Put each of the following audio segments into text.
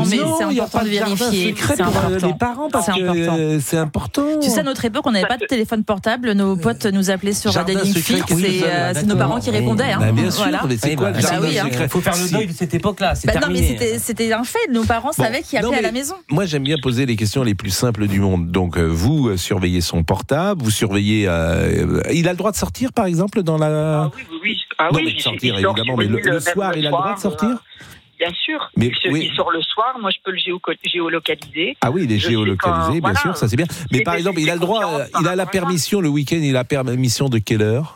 mais non, c'est il n'y a important pas de de jardin vérifier. secret C'est pour important. les parents parce C'est important. que c'est important. Tu sais, à notre époque, on n'avait pas de téléphone portable. Nos potes nous appelaient sur Jardin des lignes secret, fixes oui, et ça, c'est nos parents qui répondaient. Bah, bien sûr, Voilà. mais c'est quoi le bah jardin oui, hein. secret? Il faut faire le deuil de cette époque-là, c'est Non, terminé. mais c'était un fait. Nos parents savaient qui appelait à la maison. Moi, j'aime bien poser les questions les plus simples du monde. Donc, vous surveillez son portable, vous surveillez. Il a le droit de sortir, par exemple, dans la. Ah oui. Ah non, oui, mais de sortir, il sort, évidemment, mais le soir, il a le droit de sortir. Bien sûr. Mais, il sort le soir, moi je peux le géolocaliser. Ah oui, il est géolocalisé, bien sûr, ça c'est bien. Mais par exemple, il a le droit, il a la permission, le week-end, il a la permission de quelle heure?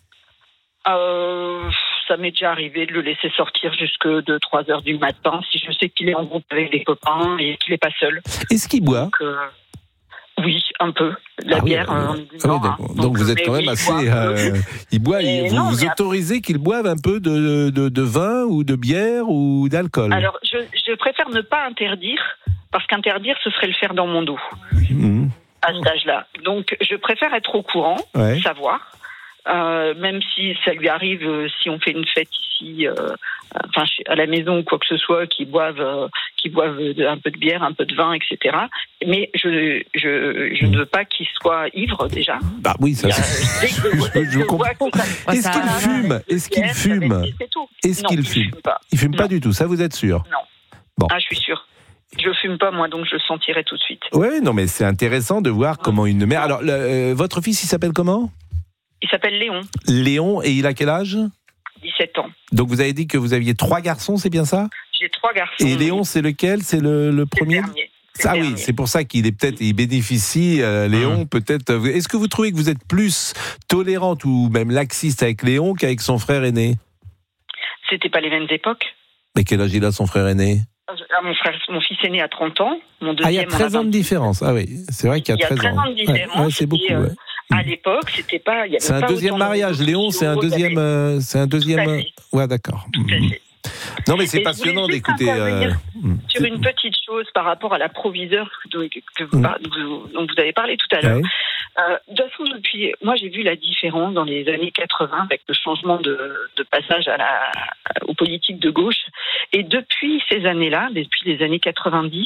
Ça m'est déjà arrivé de le laisser sortir jusque 2-3 heures du matin si je sais qu'il est en groupe avec des copains et qu'il n'est pas seul. Est-ce qu'il boit? Oui, un peu. La bière. Donc vous êtes quand même assez. Il boit. Vous autorisez qu'il boive un peu de vin ou de bière ou d'alcool? Alors, je préfère ne pas interdire, parce qu'interdire, ce serait le faire dans mon dos. À cet âge-là. Donc, je préfère être au courant, savoir. Même si ça lui arrive, si on fait une fête ici, à la maison ou quoi que ce soit, qu'ils boivent un peu de bière, un peu de vin, etc. Mais je ne veux pas qu'il soit ivre déjà. Bah oui, ça. Je comprends. Est-ce qu'il fume? Est-ce qu'il fume? Est-ce qu'il fume? Il fume pas du tout. Ça, vous êtes sûr? Non. Bon. Ah, je suis sûre. Je fume pas moi, donc je le sentirai tout de suite. Oui, non, mais c'est intéressant de voir comment une mère. Alors, votre fils, il s'appelle comment? Il s'appelle Léon. Léon, et il a quel âge? 17 ans. Donc vous avez dit que vous aviez 3 garçons, c'est bien ça? J'ai 3 garçons. Et Léon, c'est lequel? C'est le premier? Oui, c'est pour ça qu'il il bénéficie, Léon, peut-être. Est-ce que vous trouvez que vous êtes plus tolérante ou même laxiste avec Léon qu'avec son frère aîné? C'était pas les mêmes époques. Mais quel âge il a, son frère aîné? Mon fils aîné a 30 ans. Mon deuxième, il y a 13 ans de différence. Ah oui, c'est vrai qu'il y a 13 ans. Il y a 13 ans de différence. Ouais, c'est beaucoup, ouais. À l'époque, c'était pas. C'est un deuxième mariage. Léon, c'est un deuxième. C'est un deuxième. Ouais, d'accord. Non, mais c'est passionnant d'écouter. Sur une petite chose par rapport à la proviseure dont vous avez parlé tout à l'heure. De toute façon, moi, j'ai vu la différence dans les années 80 avec le changement de passage aux politiques de gauche. Et depuis ces années-là, depuis les années 90,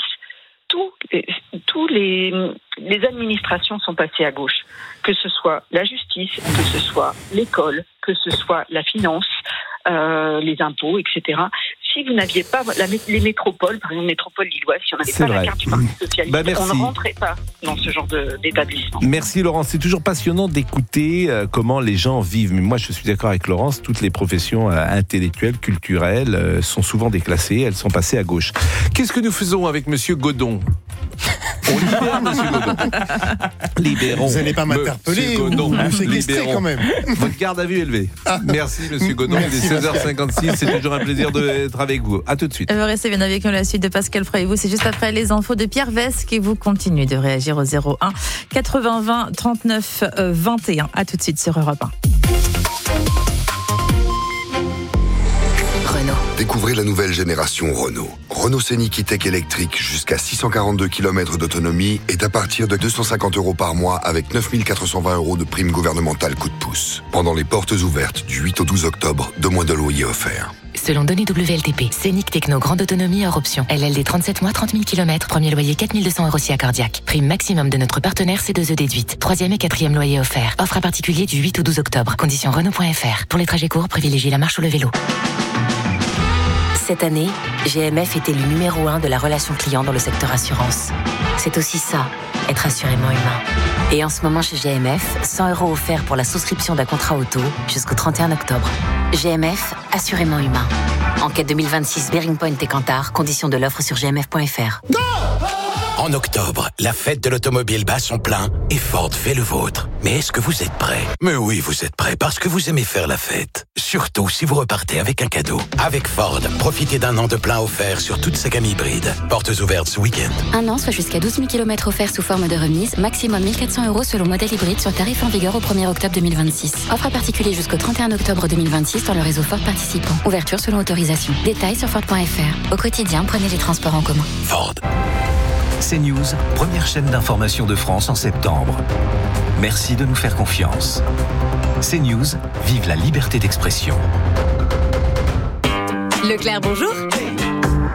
tous les administrations sont passées à gauche, que ce soit la justice, que ce soit l'école, que ce soit la finance, les impôts, etc. Si vous n'aviez pas les métropoles, par exemple métropole lilloise, si on n'avait pas la carte du Parti socialiste, on ne rentrait pas dans ce genre d'établissement. Merci Laurence, c'est toujours passionnant d'écouter comment les gens vivent. Mais moi je suis d'accord avec Laurence, toutes les professions intellectuelles, culturelles sont souvent déclassées, elles sont passées à gauche. Qu'est-ce que nous faisons avec Monsieur Godon? On libère Monsieur Godon. Libérons. Vous n'allez pas m'interpeller, vous séquestrez quand même. Votre garde à vue est levée. Merci Monsieur Godon, il est 16h56, c'est toujours un plaisir d'être avec vous. À tout de suite. Restez bien avec nous, la suite de Pascal Frey et vous, c'est juste après les infos de Pierre Vesque et vous continuez de réagir au 01 80 20 39 21. À tout de suite sur Europe 1. Découvrez la nouvelle génération Renault. Renault Scénic E-Tech électrique jusqu'à 642 km d'autonomie est à partir de 250 € par mois avec 9 420 € de prime gouvernementale coup de pouce. Pendant les portes ouvertes du 8 au 12 octobre, 2 mois de loyer offerts. Selon données WLTP, Scénic Techno grande autonomie hors option. LLD 37 mois, 30 000 km, premier loyer 4 200 € si accordiaque. Prime maximum de notre partenaire C2E déduite. 3e et 4e loyer offert. Offre à particulier du 8 au 12 octobre. Conditions Renault.fr. Pour les trajets courts, privilégiez la marche ou le vélo. Cette année, GMF est élu numéro 1 de la relation client dans le secteur assurance. C'est aussi ça, être assurément humain. Et en ce moment chez GMF, 100 € offerts pour la souscription d'un contrat auto jusqu'au 31 octobre. GMF, assurément humain. Enquête 2026 Bearing Point et Kantar, conditions de l'offre sur gmf.fr. En octobre, la fête de l'automobile bat son plein et Ford fait le vôtre. Mais est-ce que vous êtes prêts? Mais oui, vous êtes prêts parce que vous aimez faire la fête. Surtout si vous repartez avec un cadeau. Avec Ford, profitez d'un an de plein offert sur toute sa gamme hybride. Portes ouvertes ce week-end. Un an, soit jusqu'à 12 000 km offerts sous forme de remise. Maximum 1 400 € selon modèle hybride sur tarif en vigueur au 1er octobre 2026. Offre à particulier jusqu'au 31 octobre 2026 dans le réseau Ford participant. Ouverture selon autorisation. Détails sur Ford.fr. Au quotidien, prenez les transports en commun. Ford. CNews, première chaîne d'information de France en septembre. Merci de nous faire confiance. CNews, vive la liberté d'expression. Leclerc, bonjour.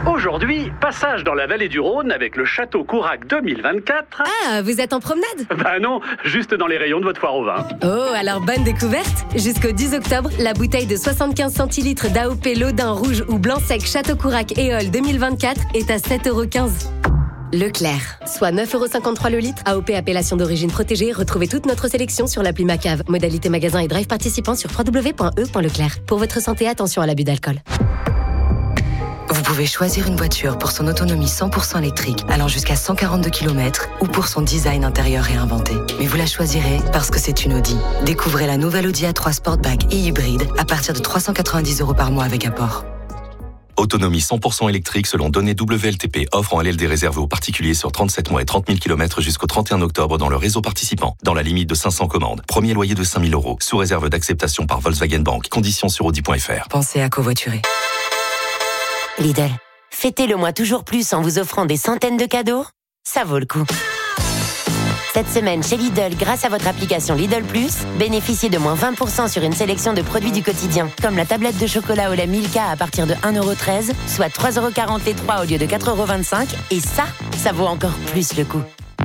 Aujourd'hui, passage dans la vallée du Rhône avec le Château Courac 2024. Ah, vous êtes en promenade ? Bah non, juste dans les rayons de votre foire au vin. Oh, alors bonne découverte. Jusqu'au 10 octobre, la bouteille de 75 centilitres d'AOP Lodin rouge ou blanc sec Château Courac Éole 2024 est à 7,15 €. Leclerc, soit 9,53 € le litre. AOP appellation d'origine protégée. Retrouvez toute notre sélection sur l'appli Macave. Modalité magasin et drive participants sur www.e.leclerc. Pour votre santé, attention à l'abus d'alcool. Vous pouvez choisir une voiture pour son autonomie 100% électrique, allant jusqu'à 142 km, ou pour son design intérieur réinventé. Mais vous la choisirez parce que c'est une Audi. Découvrez la nouvelle Audi A3 Sportback et hybride à partir de 390 € par mois avec apport. Autonomie 100% électrique selon données WLTP, offre en LLD réservée aux particuliers sur 37 mois et 30 000 km jusqu'au 31 octobre dans le réseau participant, dans la limite de 500 commandes. Premier loyer de 5 000 €, sous réserve d'acceptation par Volkswagen Bank. Conditions sur audi.fr. Pensez à covoiturer. Lidl, fêtez le mois toujours plus en vous offrant des centaines de cadeaux. Ça vaut le coup. Cette semaine, chez Lidl, grâce à votre application Lidl Plus, bénéficiez de moins 20% sur une sélection de produits du quotidien, comme la tablette de chocolat au lait Milka à partir de 1,13 €, soit 3,40 € les 3 au lieu de 4,25 €. Et ça vaut encore plus le coup.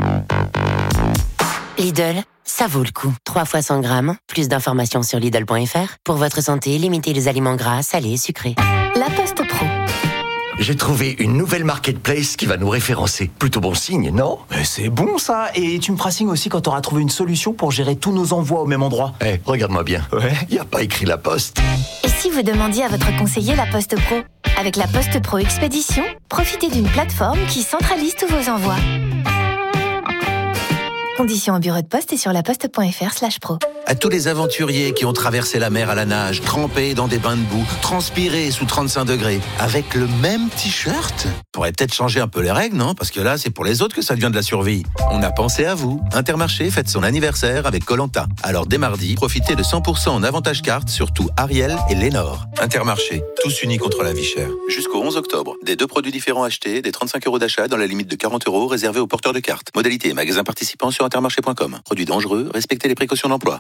Lidl, ça vaut le coup. 3 fois 100 grammes, plus d'informations sur Lidl.fr. Pour votre santé, limitez les aliments gras, salés, sucrés. La Poste Pro. J'ai trouvé une nouvelle marketplace qui va nous référencer. Plutôt bon signe, non ? Mais c'est bon ça. Et tu me feras signe aussi quand tu auras trouvé une solution pour gérer tous nos envois au même endroit. Regarde-moi bien. Ouais. Y a pas écrit La Poste. Et si vous demandiez à votre conseiller La Poste Pro ? Avec La Poste Pro Expédition, profitez d'une plateforme qui centralise tous vos envois. Conditions au bureau de poste et sur laposte.fr/pro. À tous les aventuriers qui ont traversé la mer à la nage, trempés dans des bains de boue, transpirés sous 35 degrés, avec le même t-shirt ? Faudrait peut-être changer un peu les règles, non ? Parce que là, c'est pour les autres que ça devient de la survie. On a pensé à vous. Intermarché fête son anniversaire avec Koh-Lanta. Alors dès mardi, profitez de 100% en avantage carte sur tout Ariel et Lénore. Intermarché, tous unis contre la vie chère. Jusqu'au 11 octobre, des 2 produits différents achetés, des 35 € d'achat dans la limite de 40 € réservés aux porteurs de cartes. Modalité et magasins participants sur intermarché.com. Produits dangereux, respectez les précautions d'emploi.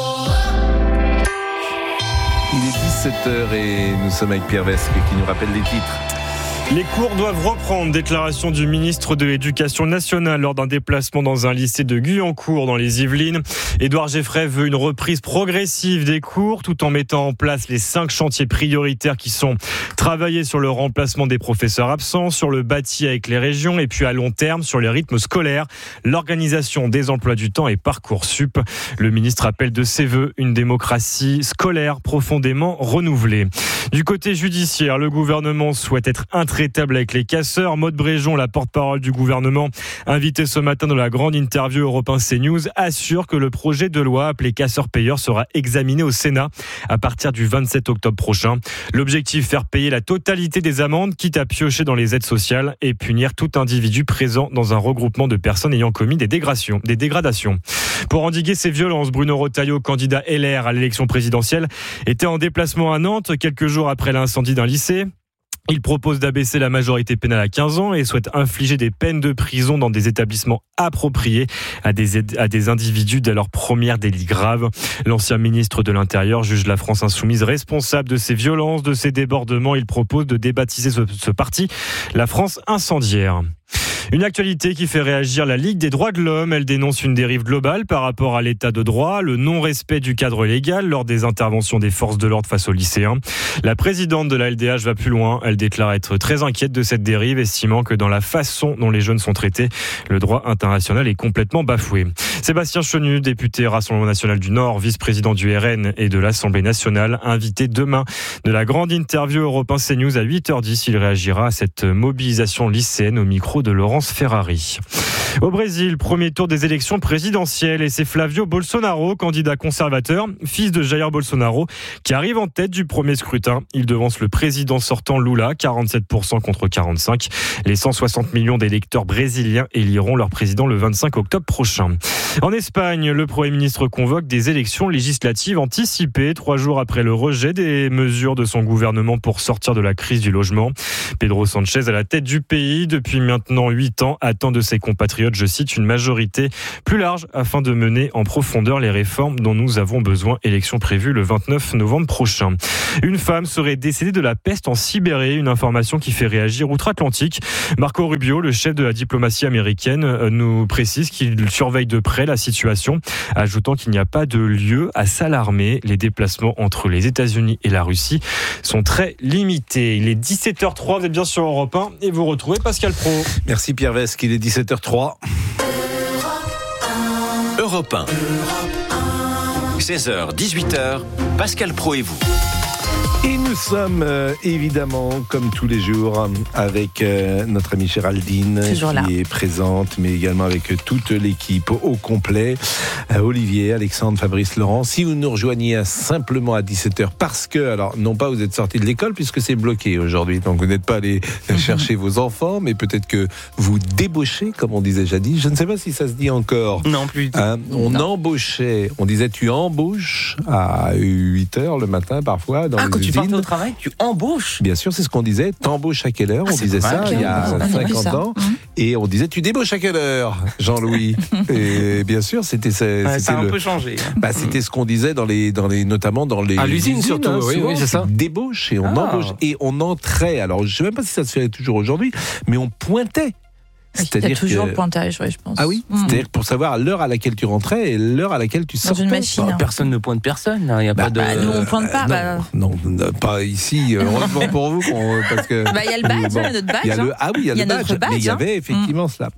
Il est 17h et nous sommes avec Pierre Vesque qui nous rappelle les titres. Les cours doivent reprendre, déclaration du ministre de l'Éducation nationale lors d'un déplacement dans un lycée de Guyancourt dans les Yvelines. Édouard Geffray veut une reprise progressive des cours tout en mettant en place les 5 chantiers prioritaires qui sont travailler sur le remplacement des professeurs absents, sur le bâti avec les régions et puis à long terme sur les rythmes scolaires, l'organisation des emplois du temps et Parcoursup. Le ministre appelle de ses vœux une démocratie scolaire profondément renouvelée. Du côté judiciaire, le gouvernement souhaite être intraitable avec les casseurs. Maude Bréjon, la porte-parole du gouvernement, invitée ce matin dans la grande interview Europe 1 CNews, assure que le projet de loi appelé casseurs-payeurs sera examiné au Sénat à partir du 27 octobre prochain. L'objectif, faire payer la totalité des amendes, quitte à piocher dans les aides sociales et punir tout individu présent dans un regroupement de personnes ayant commis des dégradations. Pour endiguer ces violences, Bruno Retailleau, candidat LR à l'élection présidentielle, était en déplacement à Nantes quelques jours après l'incendie d'un lycée. Il propose d'abaisser la majorité pénale à 15 ans et souhaite infliger des peines de prison dans des établissements appropriés à des individus dès leur premier délit grave. L'ancien ministre de l'Intérieur juge la France insoumise responsable de ces violences, de ces débordements. Il propose de débaptiser ce parti la France incendiaire. Une actualité qui fait réagir la Ligue des droits de l'homme. Elle dénonce une dérive globale par rapport à l'état de droit, le non-respect du cadre légal lors des interventions des forces de l'ordre face aux lycéens. La présidente de la LDH va plus loin. Elle déclare être très inquiète de cette dérive, estimant que dans la façon dont les jeunes sont traités, le droit international est complètement bafoué. Sébastien Chenu, député Rassemblement National du Nord, vice-président du RN et de l'Assemblée nationale, invité demain de la grande interview Europe 1 CNews à 8h10. Il réagira à cette mobilisation lycéenne au micro de Laurence Ferrari. Au Brésil, premier tour des élections présidentielles et c'est Flavio Bolsonaro, candidat conservateur, fils de Jair Bolsonaro, qui arrive en tête du premier scrutin. Il devance le président sortant Lula, 47% contre 45%. Les 160 millions d'électeurs brésiliens éliront leur président le 25 octobre prochain. En Espagne, le Premier ministre convoque des élections législatives anticipées 3 jours après le rejet des mesures de son gouvernement pour sortir de la crise du logement. Pedro Sánchez, à la tête du pays depuis maintenant 8 ans, attend de ses compatriotes période, je cite, une majorité plus large afin de mener en profondeur les réformes dont nous avons besoin. Élection prévue le 29 novembre prochain. Une femme serait décédée de la peste en Sibérie, une information qui fait réagir outre-Atlantique. Marco Rubio, le chef de la diplomatie américaine, nous précise qu'il surveille de près la situation, ajoutant qu'il n'y a pas de lieu à s'alarmer. Les déplacements entre les États-Unis et la Russie sont très limités. Il est 17h03, vous êtes bien sur Europe 1 et vous retrouvez Pascal Praud. Merci Pierre Vesque, il est 17h03. Europe 1. 16h, 18h, Pascal Praud et vous. Et nous sommes évidemment, comme tous les jours, avec notre amie Géraldine qui est présente, mais également avec toute l'équipe au complet. Olivier, Alexandre, Fabrice, Laurent. Si vous nous rejoignez simplement à 17h, parce que, alors non pas vous êtes sortis de l'école, puisque c'est bloqué aujourd'hui, donc vous n'êtes pas allé chercher vos enfants, mais peut-être que vous débauchez, comme on disait jadis. Je ne sais pas si ça se dit encore. Non, plus. On embauchait, on disait tu embauches à 8h le matin parfois dans les usines. Tu partais au travail, tu embauches. Bien sûr, c'est ce qu'on disait. T'embauches à quelle heure? On disait ça il y a 50 ans. Et on disait tu débauches à quelle heure, Jean-Louis? Et bien sûr, c'était ça. Ça a un peu changé. C'était ce qu'on disait notamment dans les à l'usine surtout. Oui, c'est ça. Débauche et on embauche et on entrait. Alors je sais même pas si ça se fait toujours aujourd'hui, mais on pointait. C'est-à-dire toujours le pointage, je pense. Ah oui, c'est-à-dire pour savoir l'heure à laquelle tu rentrais et l'heure à laquelle tu sortais. Dans une machine. Personne ne pointe personne. Il y a pas de. Nous on pointe pas. Non, pas ici. Heureusement pour vous, parce que. Il y a le badge, il y a notre badge. Il y a le badge. Mais il y avait effectivement cela.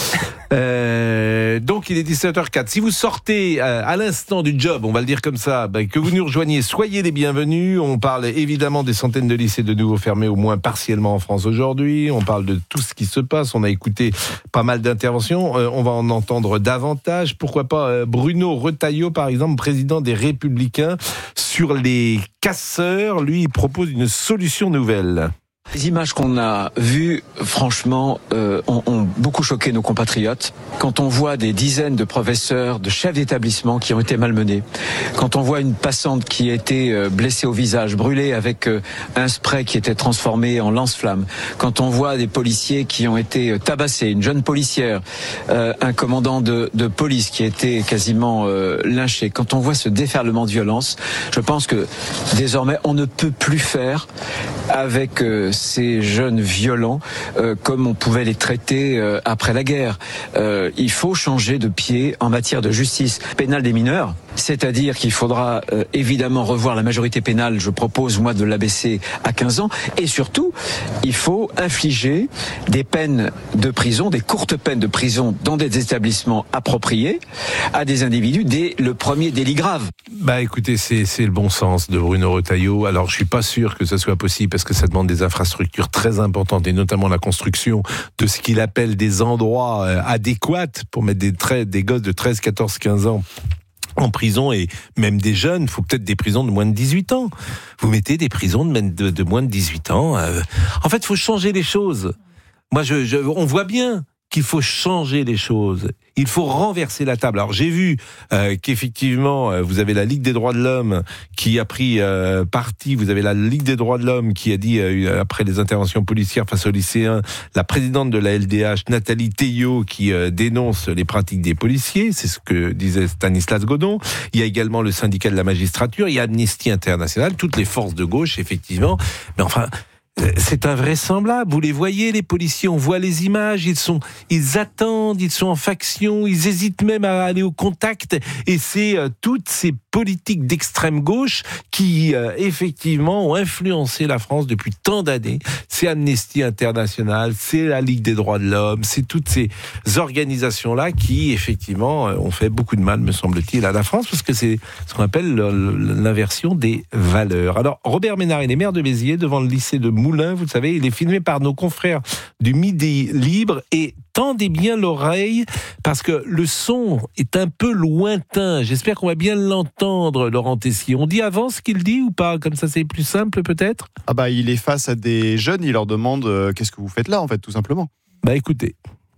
Donc il est 17h04. Si vous sortez à l'instant du job, on va le dire comme ça, que vous nous rejoignez, soyez les bienvenus. On parle évidemment des centaines de lycées de nouveau fermés, au moins partiellement en France aujourd'hui. On parle de tout ce qui se passe. On a écouté pas mal d'interventions. On va en entendre davantage. Pourquoi pas Bruno Retailleau, par exemple, président des Républicains, sur les casseurs. Lui, il propose une solution nouvelle. Les images qu'on a vues, franchement, ont beaucoup choqué nos compatriotes. Quand on voit des dizaines de professeurs, de chefs d'établissement qui ont été malmenés, quand on voit une passante qui a été blessée au visage, brûlée avec un spray qui était transformé en lance-flamme, quand on voit des policiers qui ont été tabassés, une jeune policière, un commandant de police qui a été quasiment lynché, quand on voit ce déferlement de violence, je pense que désormais on ne peut plus faire avec ces jeunes violents comme on pouvait les traiter après la guerre. Il faut changer de pied en matière de justice pénale des mineurs, c'est-à-dire qu'il faudra évidemment revoir la majorité pénale, je propose moi de l'abaisser à 15 ans, et surtout il faut infliger des peines de prison, des courtes peines de prison dans des établissements appropriés à des individus dès le premier délit grave. Écoutez, c'est le bon sens de Bruno Retailleau. Alors je suis pas sûr que ça soit possible parce que ça demande des infrastructures très importantes et notamment la construction de ce qu'il appelle des endroits adéquats pour mettre des gosses de 13, 14, 15 ans en prison, et même des jeunes. Il faut peut-être des prisons de moins de 18 ans. Vous mettez des prisons de moins de 18 ans. En fait, il faut changer les choses. Moi, on voit bien qu'il faut changer les choses. Il faut renverser la table. Alors j'ai vu qu'effectivement, vous avez la Ligue des droits de l'homme qui a pris parti. Vous avez la Ligue des droits de l'homme qui a dit, après les interventions policières face aux lycéens, la présidente de la LDH, Nathalie Théiot, qui dénonce les pratiques des policiers. C'est ce que disait Stanislas Godon. Il y a également le syndicat de la magistrature. Il y a Amnesty International, toutes les forces de gauche, effectivement. Mais enfin... c'est invraisemblable. Vous les voyez, les policiers, on voit les images, ils attendent, ils sont en faction, ils hésitent même à aller au contact. Et c'est toutes ces politiques d'extrême gauche qui, effectivement, ont influencé la France depuis tant d'années. C'est Amnesty International, c'est la Ligue des droits de l'homme, c'est toutes ces organisations-là qui, effectivement, ont fait beaucoup de mal, me semble-t-il, à la France, parce que c'est ce qu'on appelle l'inversion des valeurs. Alors, Robert Ménard, il est maire de Béziers, devant le lycée de Moulins, vous le savez, il est filmé par nos confrères du Midi Libre, et tendez bien l'oreille parce que le son est un peu lointain. J'espère qu'on va bien l'entendre, Laurent Tessier. On dit avant ce qu'il dit ou pas? Comme ça, c'est plus simple peut-être? Il est face à des jeunes, il leur demande qu'est-ce que vous faites là, en fait, tout simplement. Écoutez.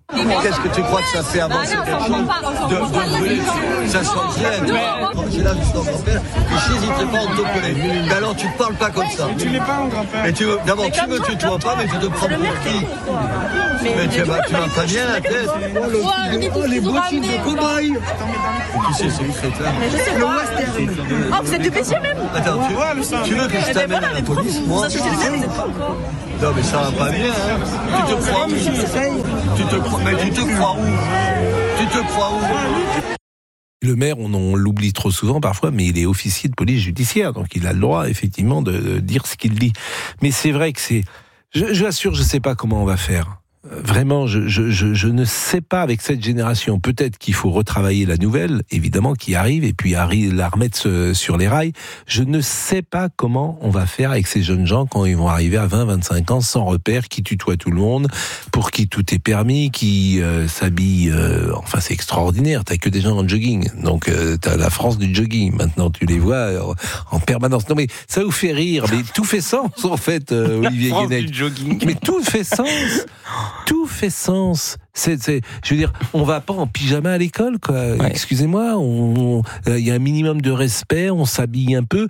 Qu'est-ce que tu crois que ça fait avancer quelque chose de brûler? Ça change rien. J'ai là juste ton grand-père, il n'hésiterait pas à te coller. Mais alors tu ne parles pas comme ça. Tu n'es pas mon grand-père. D'abord, tu me tutoies pas, mais tu te prends pour qui? Mais tu vas pas bien la tête. Les bottines de cow-boy. Tu sais, c'est une crétin. Mais je sais pas. Oh, vous êtes du pétier même? Attends, tu veux que je t'amène à la police, moi? Non, mais ça va pas bien, hein. Tu te crois où? Tu te crois où? Le maire, on l'oublie trop souvent parfois, mais il est officier de police judiciaire, donc il a le droit, effectivement, de dire ce qu'il dit. Mais c'est vrai que je vous assure, je sais pas comment on va faire. Vraiment, je ne sais pas avec cette génération. Peut-être qu'il faut retravailler la nouvelle, évidemment, qui arrive, et puis la remettre sur les rails. Je ne sais pas comment on va faire avec ces jeunes gens quand ils vont arriver à 20, 25 ans, sans repère, qui tutoient tout le monde, pour qui tout est permis, qui s'habillent... enfin, c'est extraordinaire. T'as que des gens en jogging. Donc, t'as la France du jogging. Maintenant, tu les vois en permanence. Non, mais ça vous fait rire. Mais tout fait sens, en fait, Olivier Guénec. Mais tout fait sens. Tout fait sens. Je veux dire, on va pas en pyjama à l'école, quoi. Ouais. Excusez-moi, il y a un minimum de respect, on s'habille un peu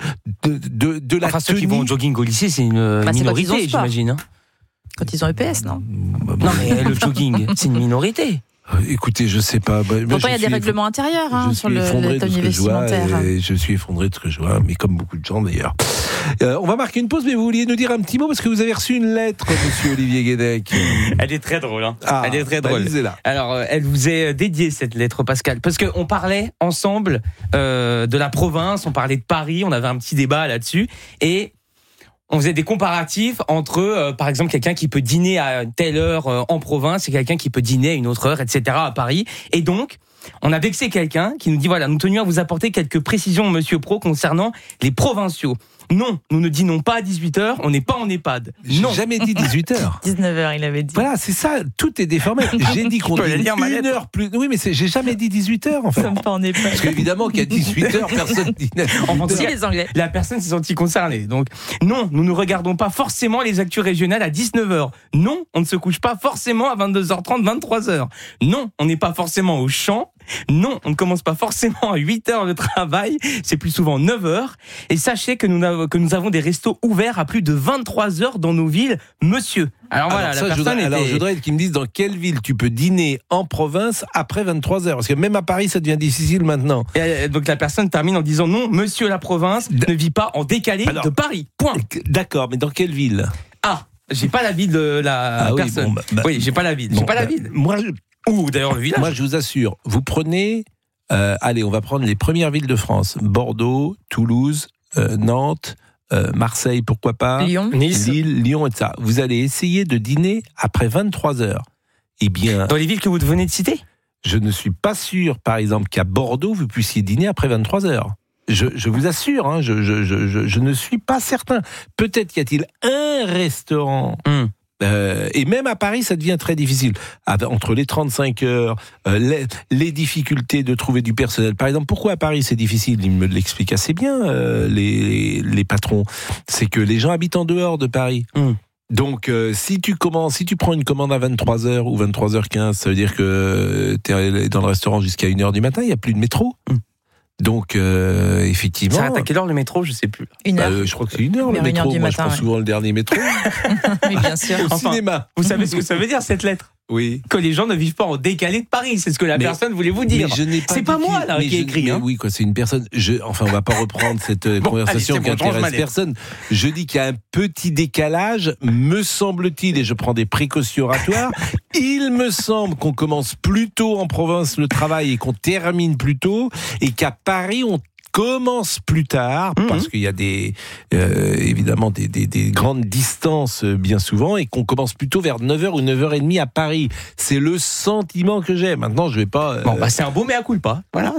de la tenue. Ceux qui vont au jogging au lycée, c'est une minorité, j'imagine. Hein. Quand ils ont EPS, non? Non, mais le jogging, c'est une minorité. Écoutez, je sais pas. Pourtant, il y a des règlements intérieurs sur le tenue vestimentaire. Je suis effondré de ce que je vois, mais comme beaucoup de gens d'ailleurs. On va marquer une pause, mais vous vouliez nous dire un petit mot parce que vous avez reçu une lettre, monsieur Olivier Guénec. Elle est très drôle. Elle est très drôle. Lisez-la. Alors, elle vous est dédiée, cette lettre, Pascal, parce qu'on parlait ensemble de la province, on parlait de Paris, on avait un petit débat là-dessus, et on faisait des comparatifs entre, par exemple, quelqu'un qui peut dîner à telle heure en province et quelqu'un qui peut dîner à une autre heure, etc. à Paris. Et donc, on a vexé quelqu'un qui nous dit, voilà, nous tenions à vous apporter quelques précisions, monsieur Pro, concernant les provinciaux. Non, nous ne dînons pas à 18h, on n'est pas en EHPAD. Non. J'ai jamais dit 18h. 19h, il avait dit. Voilà, c'est ça, tout est déformé. J'ai dit qu'on dîne une heure plus. Oui, mais j'ai jamais dit 18h, en fait. Nous ne sommes pas en EHPAD. Parce qu'évidemment qu'à 18h, personne dînait. En si les Anglais. La personne s'est sentie concernée. Donc, non, nous ne regardons pas forcément les actus régionales à 19h. Non, on ne se couche pas forcément à 22h30, 23h. Non, on n'est pas forcément au champ. Non, on ne commence pas forcément à 8h le travail, c'est plus souvent 9h. Et sachez que nous avons des restos ouverts à plus de 23h dans nos villes, monsieur. Alors voilà, ça, je voudrais qu'ils me disent dans quelle ville tu peux dîner en province après 23h. Parce que même à Paris, ça devient difficile maintenant. Et donc la personne termine en disant non, monsieur, la province ne vit pas en décalé de Paris. Point. D'accord, mais dans quelle ville? J'ai pas la ville de la personne. Oui, j'ai pas la ville. J'ai pas la ville. Moi, ou d'ailleurs le village. Moi, je vous assure, vous prenez... allez, on va prendre les premières villes de France. Bordeaux, Toulouse, Nantes, Marseille, pourquoi pas, Lyon, Nice, Lille, Lyon et ça. Vous allez essayer de dîner après 23h. Eh bien... Dans les villes que vous venez de citer ? Je ne suis pas sûr, par exemple, qu'à Bordeaux, vous puissiez dîner après 23h. Je vous assure, hein, je ne suis pas certain. Peut-être y a-t-il un restaurant... et même à Paris, ça devient très difficile. Entre les 35 heures, les difficultés de trouver du personnel. Par exemple, pourquoi à Paris c'est difficile? Ils me l'expliquent assez bien, les patrons. C'est que les gens habitent en dehors de Paris. Donc, si tu prends une commande à 23h ou 23h15, ça veut dire que tu es dans le restaurant jusqu'à 1h du matin, il n'y a plus de métro. Donc, effectivement... Ça arrête à quelle heure le métro? Je sais plus. 1h. Je crois que c'est 1h le métro. Moi, je prends souvent le dernier métro. Oui, bien sûr. Au cinéma. Vous savez ce que ça veut dire, cette lettre? Oui. Que les gens ne vivent pas en décalé de Paris. C'est ce que la personne voulait vous dire. C'est pas moi, là, qui ai écrit. Oui, quoi, c'est une personne... Enfin, on va pas reprendre cette conversation qui intéresse personne. Je dis qu'il y a un petit décalage, me semble-t-il, et je prends des précautions oratoires. Il me semble qu'on commence plus tôt en province le travail et qu'on termine plus tôt, et qu'à Paris, on commence plus tard, parce qu'il y a évidemment des grandes distances bien souvent, et qu'on commence plutôt vers 9h ou 9h30 à Paris. C'est le sentiment que j'ai. Maintenant, je vais pas... c'est un beau mea culpa. Voilà, c'est beau.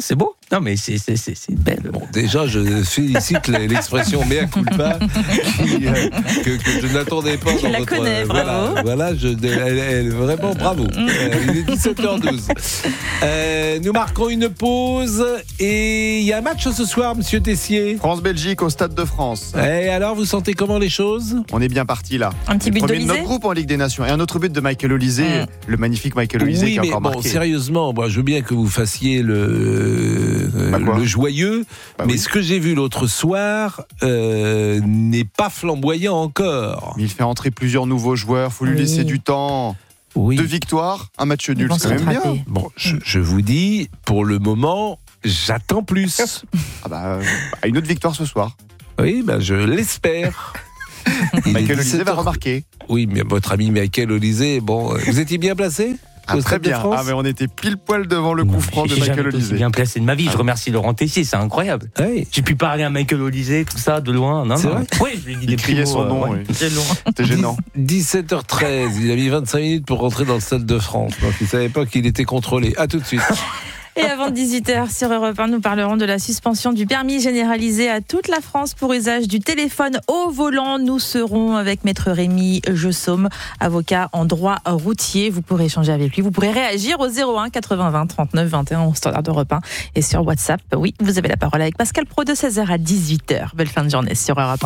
Non, mais c'est belle. Bon, déjà, je félicite l'expression mea culpa que je n'attendais pas. Je la connais, bravo. Voilà, elle, vraiment bravo. Il est 17h12. Nous marquons une pause et il y a un match ce soir, monsieur Tessier. France-Belgique au Stade de France. Et alors, vous sentez comment les choses ? On est bien parti là. Un petit but d'Olysée. Notre groupe en Ligue des Nations et un autre but de Michael Olysée, le magnifique Michael Olysée qui a encore marqué. Sérieusement, moi, je veux bien que vous fassiez le joyeux, mais ce que j'ai vu l'autre soir n'est pas flamboyant encore. Mais il fait entrer plusieurs nouveaux joueurs, faut lui laisser du temps. 2 victoires, un match nul, c'est quand même bien. Bon, je vous dis, pour le moment, j'attends plus. Une autre victoire ce soir. Oui, je l'espère. Michael Olysée va remarquer. Oui, mais votre ami Michael Olysée, vous étiez bien placé ? Très bien. Mais on était pile poil devant le coup franc de Michael Olysée. J'ai bien placé de ma vie. Je remercie Laurent Tessier, c'est incroyable. Oui. J'ai pu parler à Michael Olysée, tout ça, de loin. Non, c'est vrai. Oui, je lui ai dit des criait son nom. C'est loin. C'était gênant. 17h13. Il a mis 25 minutes pour rentrer dans le Stade de France. Donc il ne savait pas qu'il était contrôlé. À tout de suite. Et avant 18h sur Europe 1, nous parlerons de la suspension du permis généralisé à toute la France pour usage du téléphone au volant. Nous serons avec Maître Rémi Jeussaume, avocat en droit routier. Vous pourrez échanger avec lui. Vous pourrez réagir au 01 80 20 39 21 au standard d'Europe 1 et sur WhatsApp. Oui, vous avez la parole avec Pascal Praud de 16h à 18h. Belle fin de journée sur Europe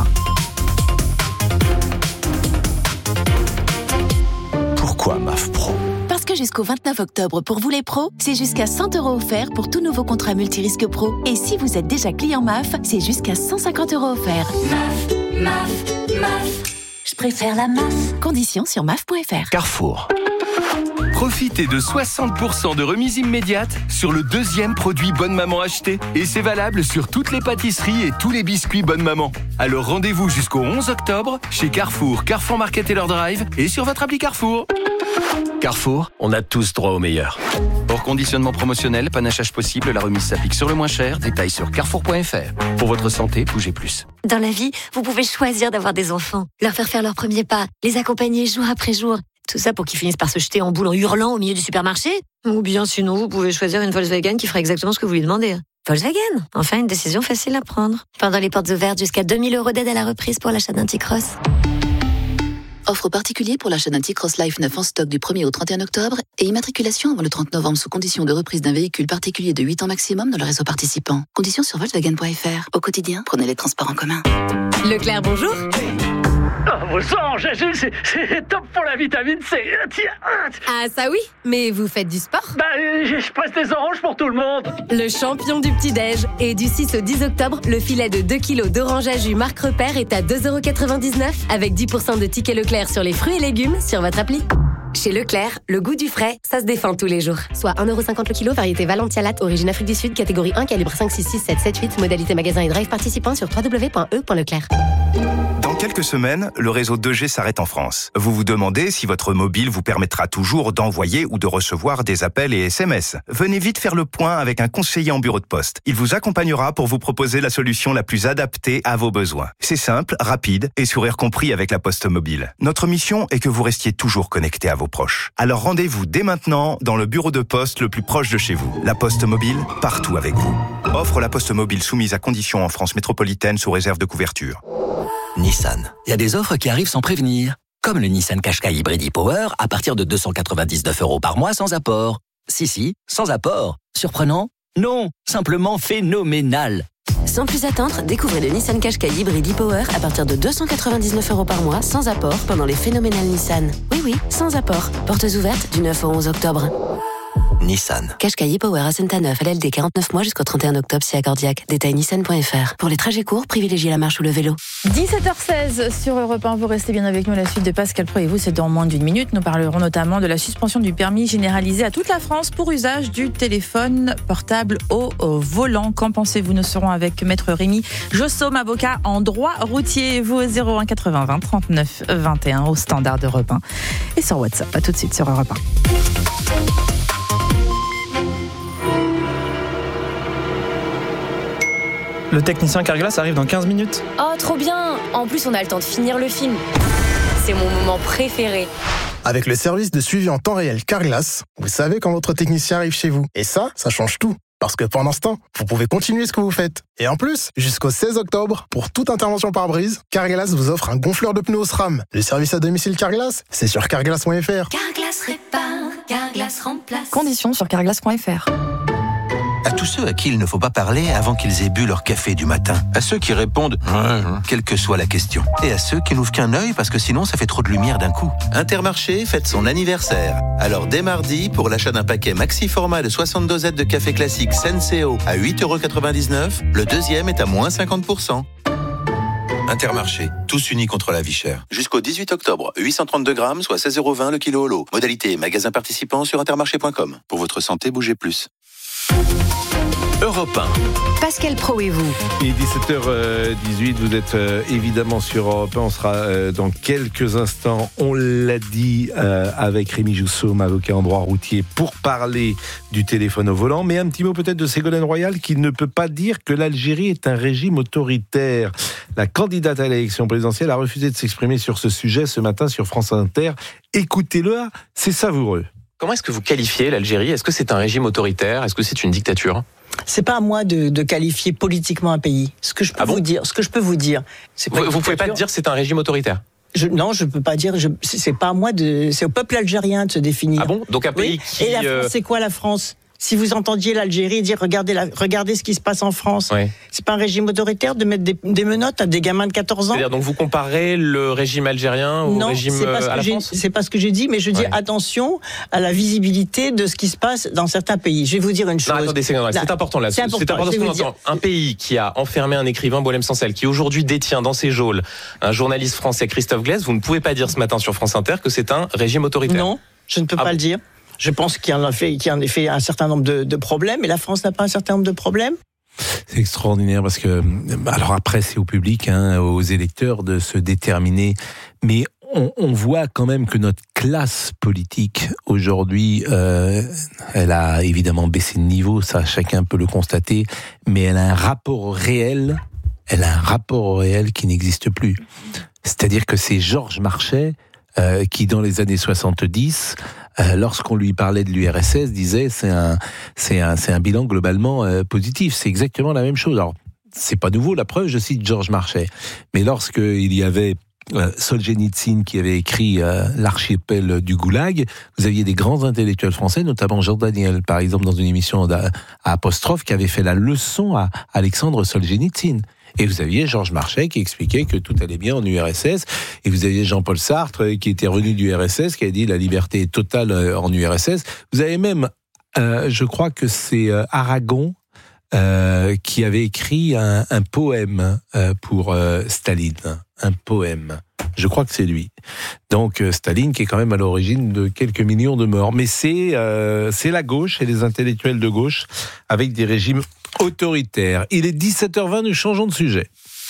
1. Pourquoi MAF Pro ? Parce que jusqu'au 29 octobre, pour vous les pros, c'est jusqu'à 100 € offerts pour tout nouveau contrat multirisque pro. Et si vous êtes déjà client MAF, c'est jusqu'à 150 € offerts. MAF. Je préfère la MAF. Conditions sur MAF.fr. Carrefour. Profitez de 60% de remise immédiate sur le 2e produit Bonne Maman acheté. Et c'est valable sur toutes les pâtisseries et tous les biscuits Bonne Maman. Alors rendez-vous jusqu'au 11 octobre chez Carrefour, Carrefour Market et leur Drive et sur votre appli Carrefour. Carrefour, on a tous droit au meilleur. Hors conditionnement promotionnel, panachage possible, la remise s'applique sur le moins cher. Détails sur carrefour.fr. Pour votre santé, bougez plus. Dans la vie, vous pouvez choisir d'avoir des enfants, leur faire leurs premiers pas, les accompagner jour après jour. Tout ça pour qu'ils finissent par se jeter en boule en hurlant au milieu du supermarché. Ou bien sinon, vous pouvez choisir une Volkswagen qui fera exactement ce que vous lui demandez. Volkswagen, enfin une décision facile à prendre. Pendant les portes ouvertes, jusqu'à 2000 € d'aide à la reprise pour l'achat d'un T-Cross. Offre particulière pour l'achat d'un T-Cross Life 9 en stock du 1er au 31 octobre et immatriculation avant le 30 novembre sous condition de reprise d'un véhicule particulier de 8 ans maximum dans le réseau participant. Conditions sur Volkswagen.fr. Au quotidien, prenez les transports en commun. Leclerc, bonjour. Vos oranges, c'est top pour la vitamine C. Ah ça oui, mais vous faites du sport ? Je presse des oranges pour tout le monde. Le champion du petit-déj. Et du 6 au 10 octobre, le filet de 2 kg d'orange à jus Marc Repère est à 2,99 € avec 10% de tickets Leclerc sur les fruits et légumes sur votre appli. Chez Leclerc, le goût du frais, ça se défend tous les jours. Soit 1,50 € le kilo, variété Valentia Latte, origine Afrique du Sud, catégorie 1, calibre 5, 6, 6, 7, 7, 8, modalité magasin et drive participant sur www.e.leclerc. Dans quelques semaines, le réseau 2G s'arrête en France. Vous vous demandez si votre mobile vous permettra toujours d'envoyer ou de recevoir des appels et SMS. Venez vite faire le point avec un conseiller en bureau de poste. Il vous accompagnera pour vous proposer la solution la plus adaptée à vos besoins. C'est simple, rapide et sourire compris avec la Poste Mobile. Notre mission est que vous restiez toujours connecté à vos proches. Alors rendez-vous dès maintenant dans le bureau de poste le plus proche de chez vous. La Poste Mobile, partout avec vous. Offre la Poste Mobile soumise à conditions en France métropolitaine sous réserve de couverture. Nissan. Il y a des offres qui arrivent sans prévenir. Comme le Nissan Qashqai Hybrid e-Power à partir de 299 € par mois sans apport. Si, sans apport. Surprenant ? Non, simplement phénoménal. Sans plus attendre, découvrez le Nissan Qashqai Hybrid e-Power à partir de 299 € par mois sans apport pendant les phénoménales Nissan. Oui, sans apport. Portes ouvertes du 9 au 11 octobre. Nissan. Qashqai e-Power à Saint-Aneuf, LLD 49 mois jusqu'au 31 octobre si accordiaque. Détail nissan.fr. Pour les trajets courts, privilégiez la marche ou le vélo. 17h16 sur Europe 1. Vous restez bien avec nous. La suite de Pascal Praud et vous, c'est dans moins d'une minute. Nous parlerons notamment de la suspension du permis généralisé à toute la France pour usage du téléphone portable au volant. Qu'en pensez-vous ? Nous serons avec Maître Rémi Jeussaume, avocat en droit routier. Vous au 01 80 20 39 21 au standard d'Europe 1 et sur WhatsApp. À tout de suite sur Europe 1. Le technicien Carglass arrive dans 15 minutes. Oh, trop bien! En plus, on a le temps de finir le film. C'est mon moment préféré. Avec le service de suivi en temps réel Carglass, vous savez quand votre technicien arrive chez vous. Et ça change tout. Parce que pendant ce temps, vous pouvez continuer ce que vous faites. Et en plus, jusqu'au 16 octobre, pour toute intervention pare-brise, Carglass vous offre un gonfleur de pneus OSRAM. Le service à domicile Carglass, c'est sur carglass.fr. Carglass répare, Carglass remplace. Conditions sur carglass.fr. À tous ceux à qui il ne faut pas parler avant qu'ils aient bu leur café du matin. À ceux qui répondent « quelle que soit la question ». Et à ceux qui n'ouvrent qu'un œil parce que sinon ça fait trop de lumière d'un coup. Intermarché fête son anniversaire. Alors dès mardi, pour l'achat d'un paquet maxi format de 60 dosettes de café classique Senseo à 8,99 €, le deuxième est à moins 50%. Intermarché, tous unis contre la vie chère. Jusqu'au 18 octobre, 832 grammes, soit 16,20 € le kilo au lot. Modalité magasin participant sur intermarché.com. Pour votre santé, bougez plus. Europe 1. Pascal Praud et vous. Et 17h18, vous êtes évidemment sur Europe 1. On sera dans quelques instants, on l'a dit, avec Rémi Jousseaume, avocat en droit routier, pour parler du téléphone au volant. Mais un petit mot peut-être de Ségolène Royal, qui ne peut pas dire que l'Algérie est un régime autoritaire. La candidate à l'élection présidentielle a refusé de s'exprimer sur ce sujet ce matin sur France Inter. Écoutez-le, c'est savoureux. Comment est-ce que vous qualifiez l'Algérie ? Est-ce que c'est un régime autoritaire ? Est-ce que c'est une dictature ? C'est pas à moi de qualifier politiquement un pays. Ce que je peux vous dire, c'est vous pouvez pas dire que c'est un régime autoritaire. Non, je peux pas dire. C'est pas à moi c'est au peuple algérien de se définir. Ah bon ? Donc un pays qui. Et la France, c'est quoi la France ? Si vous entendiez l'Algérie dire regardez ce qui se passe en France, c'est pas un régime autoritaire de mettre des menottes à des gamins de 14 ans ? C'est-à-dire, donc vous comparez le régime algérien au régime à la France ? C'est pas ce que j'ai dit, mais je dis attention à la visibilité de ce qui se passe dans certains pays. Je vais vous dire une chose. Non, attendez, c'est important là. C'est important ce qu'on entend. Un pays qui a enfermé un écrivain, Boualem Sansal, qui aujourd'hui détient dans ses geôles un journaliste français, Christophe Glaise, vous ne pouvez pas dire ce matin sur France Inter que c'est un régime autoritaire. Non, je ne peux pas le dire. Je pense qu'il y en a fait un certain nombre de problèmes, et la France n'a pas un certain nombre de problèmes. C'est extraordinaire parce que, alors après c'est au public, aux électeurs de se déterminer, mais on voit quand même que notre classe politique aujourd'hui, elle a évidemment baissé de niveau, ça chacun peut le constater, mais elle a un rapport réel qui n'existe plus. C'est-à-dire que c'est Georges Marchais qui dans les années 70, lorsqu'on lui parlait de l'URSS, disait c'est un bilan globalement positif. C'est exactement la même chose. Alors c'est pas nouveau, la preuve, je cite Georges Marchais. Mais lorsqu'il y avait Solzhenitsyn qui avait écrit l'archipel du Goulag, vous aviez des grands intellectuels français, notamment Jean Daniel, par exemple, dans une émission à Apostrophe, qui avait fait la leçon à Alexandre Solzhenitsyn. Et vous aviez Georges Marchais qui expliquait que tout allait bien en URSS. Et vous aviez Jean-Paul Sartre qui était revenu du URSS, qui a dit la liberté est totale en URSS. Vous avez même, je crois que c'est Aragon, qui avait écrit un poème pour Staline. Un poème. Je crois que c'est lui. Donc Staline qui est quand même à l'origine de quelques millions de morts. Mais c'est la gauche et les intellectuels de gauche avec des régimes autoritaires. Il est 17h20, nous changeons de sujet.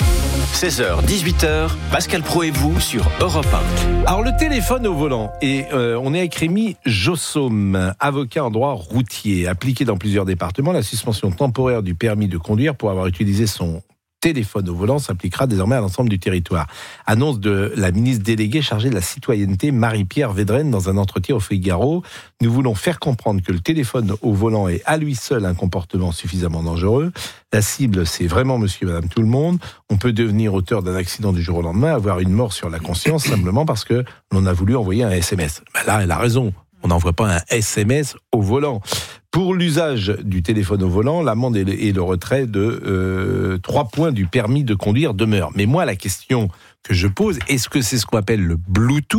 16h, 18h, Pascal Praud et vous sur Europe 1. Alors le téléphone au volant, et on est avec Rémi Jousseaume, avocat en droit routier, appliqué dans plusieurs départements. La suspension temporaire du permis de conduire pour avoir utilisé son téléphone au volant s'appliquera désormais à l'ensemble du territoire. Annonce de la ministre déléguée chargée de la citoyenneté, Marie-Pierre Védrenne, dans un entretien au Figaro. Nous voulons faire comprendre que le téléphone au volant est à lui seul un comportement suffisamment dangereux. La cible, c'est vraiment monsieur et madame tout le monde. On peut devenir auteur d'un accident du jour au lendemain, avoir une mort sur la conscience simplement parce que l'on a voulu envoyer un SMS. Ben là, elle a raison. On n'envoie pas un SMS au volant. Pour l'usage du téléphone au volant, l'amende et le retrait de 3 points du permis de conduire demeurent. Mais moi, la question que je pose, est-ce que c'est ce qu'on appelle le Bluetooth ?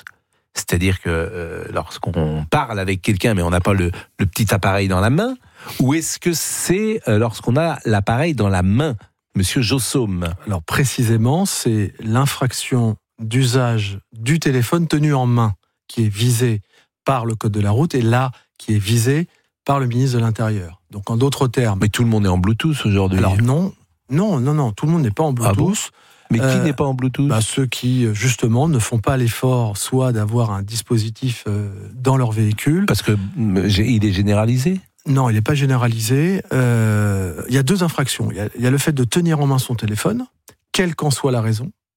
C'est-à-dire que lorsqu'on parle avec quelqu'un, mais on n'a pas le petit appareil dans la main, ou est-ce que c'est lorsqu'on a l'appareil dans la main ? Monsieur Jousseaume. Alors précisément, c'est l'infraction d'usage du téléphone tenu en main qui est visée par le code de la route et là qui est visée par le ministre de l'Intérieur. Donc en d'autres termes... Mais tout le monde est en Bluetooth aujourd'hui. Alors non, tout le monde n'est pas en Bluetooth. Ah bon ? Mais qui n'est pas en Bluetooth ? Ceux qui, justement, ne font pas l'effort soit d'avoir un dispositif dans leur véhicule... Parce qu'il est généralisé ? Non, il n'est pas généralisé. Il y a 2 infractions. Il y a le fait de tenir en main son téléphone, quelle qu'en soit la raison.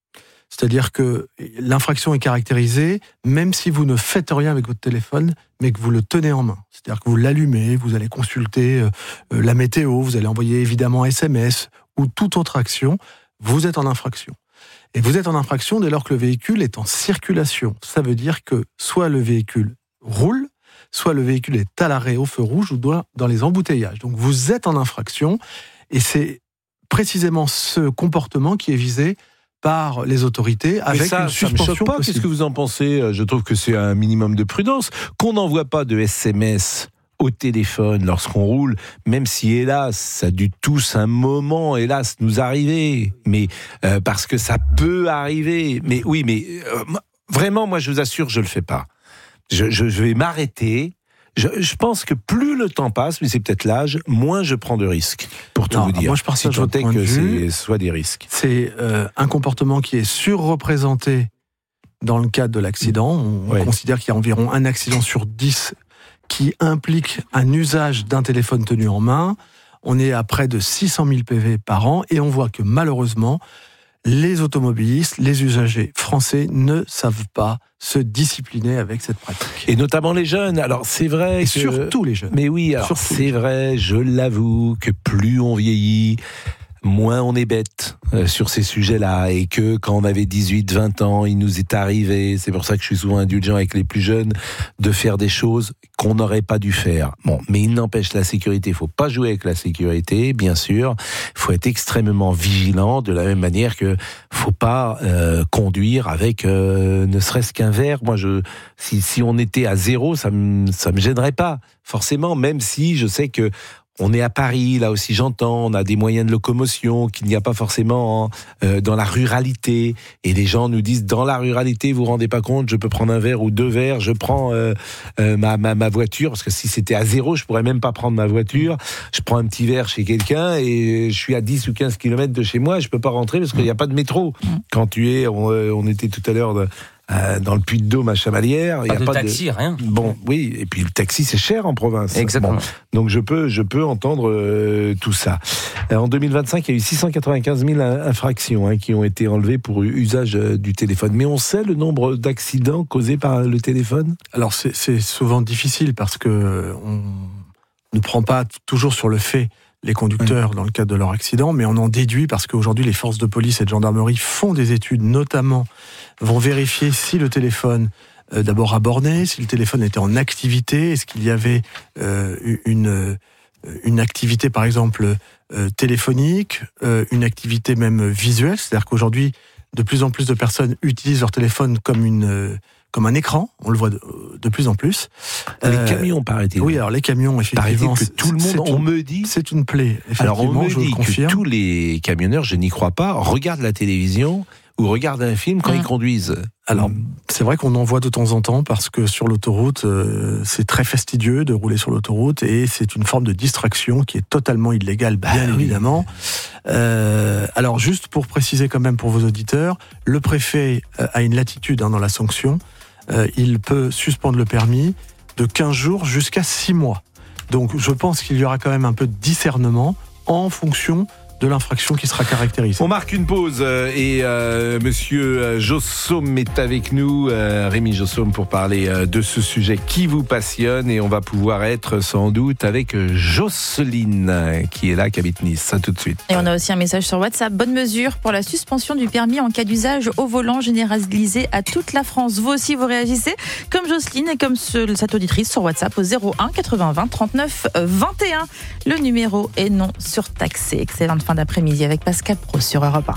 C'est-à-dire que l'infraction est caractérisée même si vous ne faites rien avec votre téléphone, mais que vous le tenez en main. C'est-à-dire que vous l'allumez, vous allez consulter la météo, vous allez envoyer évidemment un SMS ou toute autre action, vous êtes en infraction. Et vous êtes en infraction dès lors que le véhicule est en circulation. Ça veut dire que soit le véhicule roule, soit le véhicule est à l'arrêt au feu rouge ou dans les embouteillages. Donc vous êtes en infraction et c'est précisément ce comportement qui est visé par les autorités avec une suspension. Ça me choque pas. Qu'est-ce que vous en pensez ? Je trouve que c'est un minimum de prudence. Qu'on n'envoie pas de SMS au téléphone lorsqu'on roule, même si, hélas, ça a dû tous un moment, hélas, nous arriver. Mais parce que ça peut arriver. Mais oui, mais vraiment, moi, je vous assure, je le fais pas. Je vais m'arrêter. Je pense que plus le temps passe, mais c'est peut-être l'âge, moins je prends de risques, pour tout vous dire. Moi, je partage votre point de vue. Ce soit des risques. C'est un comportement qui est surreprésenté dans le cadre de l'accident. On considère qu'il y a environ un accident sur 10 qui implique un usage d'un téléphone tenu en main. On est à près de 600 000 PV par an et on voit que malheureusement, les automobilistes, les usagers français ne savent pas se discipliner avec cette pratique. Et notamment les jeunes. Alors c'est vrai que... surtout les jeunes. Mais oui, alors c'est vrai, je l'avoue, que plus on vieillit, moins on est bête sur ces sujets-là, et que quand on avait 18-20 ans, il nous est arrivé, c'est pour ça que je suis souvent indulgent avec les plus jeunes, de faire des choses qu'on n'aurait pas dû faire. Bon, mais il n'empêche, la sécurité, il faut pas jouer avec la sécurité, bien sûr, il faut être extrêmement vigilant, de la même manière que faut pas conduire avec ne serait-ce qu'un verre. Moi, si on était à 0, ça me gênerait pas, forcément, même si je sais que on est à Paris, là aussi j'entends, on a des moyens de locomotion qu'il n'y a pas forcément dans la ruralité. Et les gens nous disent, dans la ruralité, vous vous rendez pas compte, je peux prendre un verre ou 2 verres, je prends ma voiture, parce que si c'était à 0, je pourrais même pas prendre ma voiture. Je prends un petit verre chez quelqu'un et je suis à 10 ou 15 km de chez moi, je peux pas rentrer parce qu'il n'y a pas de métro. Quand tu es, on était tout à l'heure... dans le Puy-de-Dôme à Chamalières, il y a pas de taxi, rien. Bon, oui, et puis le taxi c'est cher en province. Exactement. Bon, donc je peux entendre tout ça. En 2025, il y a eu 695 000 infractions qui ont été enlevées pour usage du téléphone. Mais on sait le nombre d'accidents causés par le téléphone ? Alors c'est souvent difficile parce que on ne prend pas toujours sur le fait les conducteurs dans le cadre de leur accident, mais on en déduit parce qu'aujourd'hui les forces de police et de gendarmerie font des études, notamment vont vérifier si le téléphone d'abord a borné, si le téléphone était en activité, est-ce qu'il y avait une activité par exemple téléphonique, une activité même visuelle, c'est-à-dire qu'aujourd'hui de plus en plus de personnes utilisent leur téléphone comme un écran, on le voit de plus en plus. Les camions, paraît-il. Oui, alors les camions, effectivement. Paraît-il que tout le monde, on me dit... C'est une plaie, effectivement. Alors on me dit confirme. que tous les camionneurs, je n'y crois pas, regardent la télévision ou regardent un film quand ils conduisent. Alors, c'est vrai qu'on en voit de temps en temps parce que sur l'autoroute, c'est très fastidieux de rouler sur l'autoroute et c'est une forme de distraction qui est totalement illégale, bien évidemment. Alors, juste pour préciser quand même pour vos auditeurs, le préfet a une latitude dans la sanction. Il peut suspendre le permis de 15 jours jusqu'à 6 mois. Donc, je pense qu'il y aura quand même un peu de discernement en fonction de l'infraction qui sera caractérisée. On marque une pause et monsieur Jossaume est avec nous, Rémi Jossaume, pour parler de ce sujet qui vous passionne, et on va pouvoir être sans doute avec Jocelyne qui est là, qui habite Nice. Ça tout de suite. Et on a aussi un message sur WhatsApp. Bonne mesure pour la suspension du permis en cas d'usage au volant généralisé à toute la France. Vous aussi vous réagissez comme Jocelyne et comme cette auditrice sur WhatsApp au 01 80 20 39 21. Le numéro est non surtaxé. Excellente fin d'après-midi avec Pascal Pro sur Europe 1.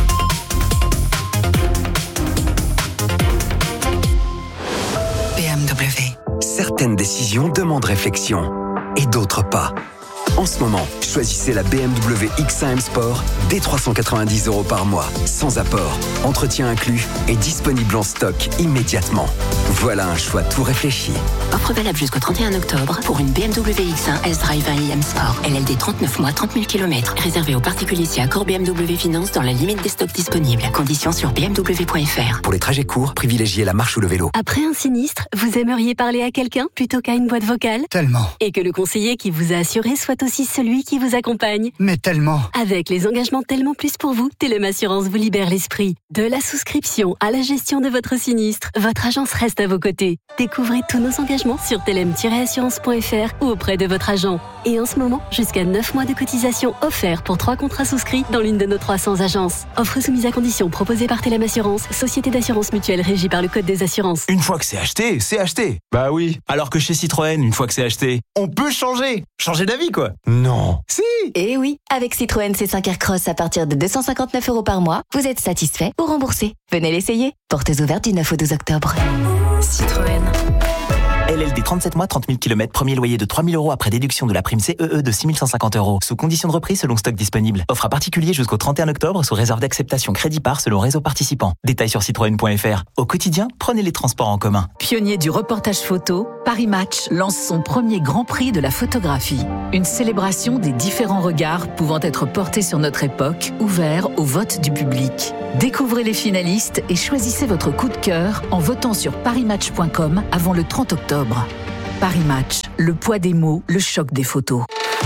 BMW. Certaines décisions demandent réflexion et d'autres pas. En ce moment, choisissez la BMW X1 M Sport dès 390 € par mois, sans apport, entretien inclus et disponible en stock immédiatement. Voilà un choix tout réfléchi. Offre valable jusqu'au 31 octobre pour une BMW X1 S-Drive 1i M Sport. LLD 39 mois, 30 000 km. Réservé aux particuliers si accord BMW Finance dans la limite des stocks disponibles. Conditions sur bmw.fr. Pour les trajets courts, privilégiez la marche ou le vélo. Après un sinistre, vous aimeriez parler à quelqu'un plutôt qu'à une boîte vocale ? Tellement. Et que le conseiller qui vous a assuré soit est aussi celui qui vous accompagne. Mais tellement. Avec les engagements Tellement Plus pour vous, Telem Assurance vous libère l'esprit. De la souscription à la gestion de votre sinistre, votre agence reste à vos côtés. Découvrez tous nos engagements sur telem-assurance.fr ou auprès de votre agent. Et en ce moment, jusqu'à 9 mois de cotisation offerts pour 3 contrats souscrits dans l'une de nos 300 agences. Offre soumise à condition proposée par Telem Assurance, société d'assurance mutuelle régie par le Code des assurances. Une fois que c'est acheté, c'est acheté. Bah oui. Alors que chez Citroën, une fois que c'est acheté, on peut changer. Changer d'avis, quoi. Non. Si. Eh oui, avec Citroën C5 Aircross à partir de 259 € par mois, vous êtes satisfait ou remboursé. Venez l'essayer. Portes ouvertes du 9 au 12 octobre. Citroën. LLD 37 mois, 30 000 km, premier loyer de 3 000 € après déduction de la prime CEE de 6 150 €. Sous condition de reprise selon stock disponible. Offre à particulier jusqu'au 31 octobre sous réserve d'acceptation crédit par selon réseau participant. Détails sur citroën.fr. Au quotidien, prenez les transports en commun. Pionnier du reportage photo, Paris Match lance son premier Grand Prix de la photographie. Une célébration des différents regards pouvant être portés sur notre époque, ouvert au vote du public. Découvrez les finalistes et choisissez votre coup de cœur en votant sur parismatch.com avant le 30 octobre. Paris Match, le poids des mots, le choc des photos.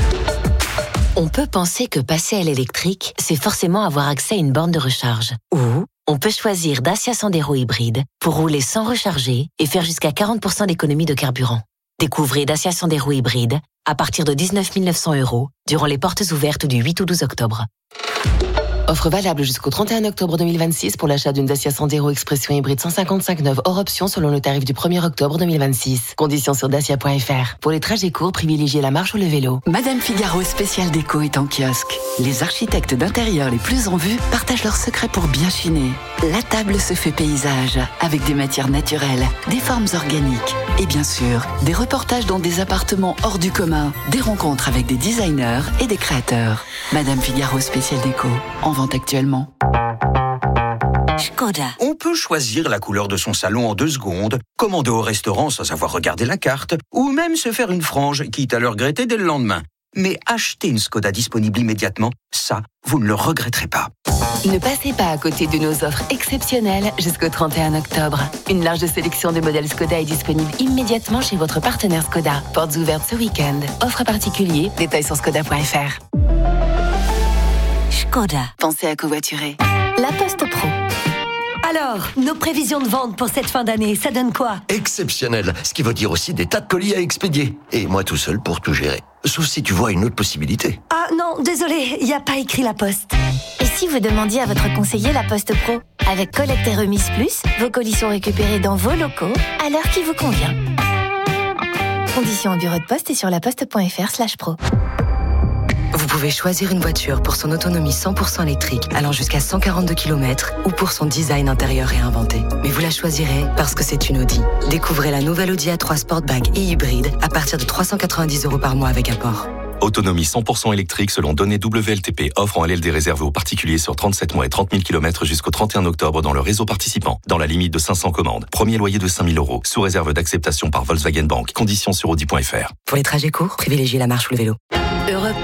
On peut penser que passer à l'électrique, c'est forcément avoir accès à une borne de recharge. Ou on peut choisir Dacia Sandero hybride pour rouler sans recharger et faire jusqu'à 40% d'économie de carburant. Découvrez Dacia Sandero hybride à partir de 19 900 € durant les portes ouvertes du 8 au 12 octobre. Offre valable jusqu'au 31 octobre 2026 pour l'achat d'une Dacia Sandero Expression hybride 155 neuve hors option selon le tarif du 1er octobre 2026. Conditions sur dacia.fr. Pour les trajets courts, privilégiez la marche ou le vélo. Madame Figaro spécial déco est en kiosque. Les architectes d'intérieur les plus en vue partagent leurs secrets pour bien chiner. La table se fait paysage avec des matières naturelles, des formes organiques et bien sûr, des reportages dans des appartements hors du commun, des rencontres avec des designers et des créateurs. Madame Figaro spécial déco, en vente actuellement. Škoda. On peut choisir la couleur de son salon en 2 secondes, commander au restaurant sans avoir regardé la carte, ou même se faire une frange, quitte à le regretter dès le lendemain. Mais acheter une Škoda disponible immédiatement, ça, vous ne le regretterez pas. Ne passez pas à côté de nos offres exceptionnelles jusqu'au 31 octobre. Une large sélection de modèles Škoda est disponible immédiatement chez votre partenaire Škoda. Portes ouvertes ce week-end. Offre à particulier, détails sur škoda.fr. Škoda. Pensez à covoiturer. La Poste Pro. Alors, nos prévisions de vente pour cette fin d'année, ça donne quoi? Exceptionnel, ce qui veut dire aussi des tas de colis à expédier. Et moi tout seul pour tout gérer. Sauf si tu vois une autre possibilité. Ah non, désolé, il n'y a pas écrit La Poste. Et si vous demandiez à votre conseiller La Poste Pro? Avec collecte et remise plus, vos colis sont récupérés dans vos locaux à l'heure qui vous convient. Conditions au bureau de poste et sur laposte.fr/pro. Vous pouvez choisir une voiture pour son autonomie 100% électrique allant jusqu'à 142 km ou pour son design intérieur réinventé. Mais vous la choisirez parce que c'est une Audi. Découvrez la nouvelle Audi A3 Sportback et hybride à partir de 390 € par mois avec apport. Autonomie 100% électrique selon données WLTP. Offre en LLD réservée aux particuliers sur 37 mois et 30 000 km jusqu'au 31 octobre dans le réseau participant. Dans la limite de 500 commandes. Premier loyer de 5 000 €. Sous réserve d'acceptation par Volkswagen Bank. Conditions sur Audi.fr. Pour les trajets courts, privilégiez la marche ou le vélo. Europe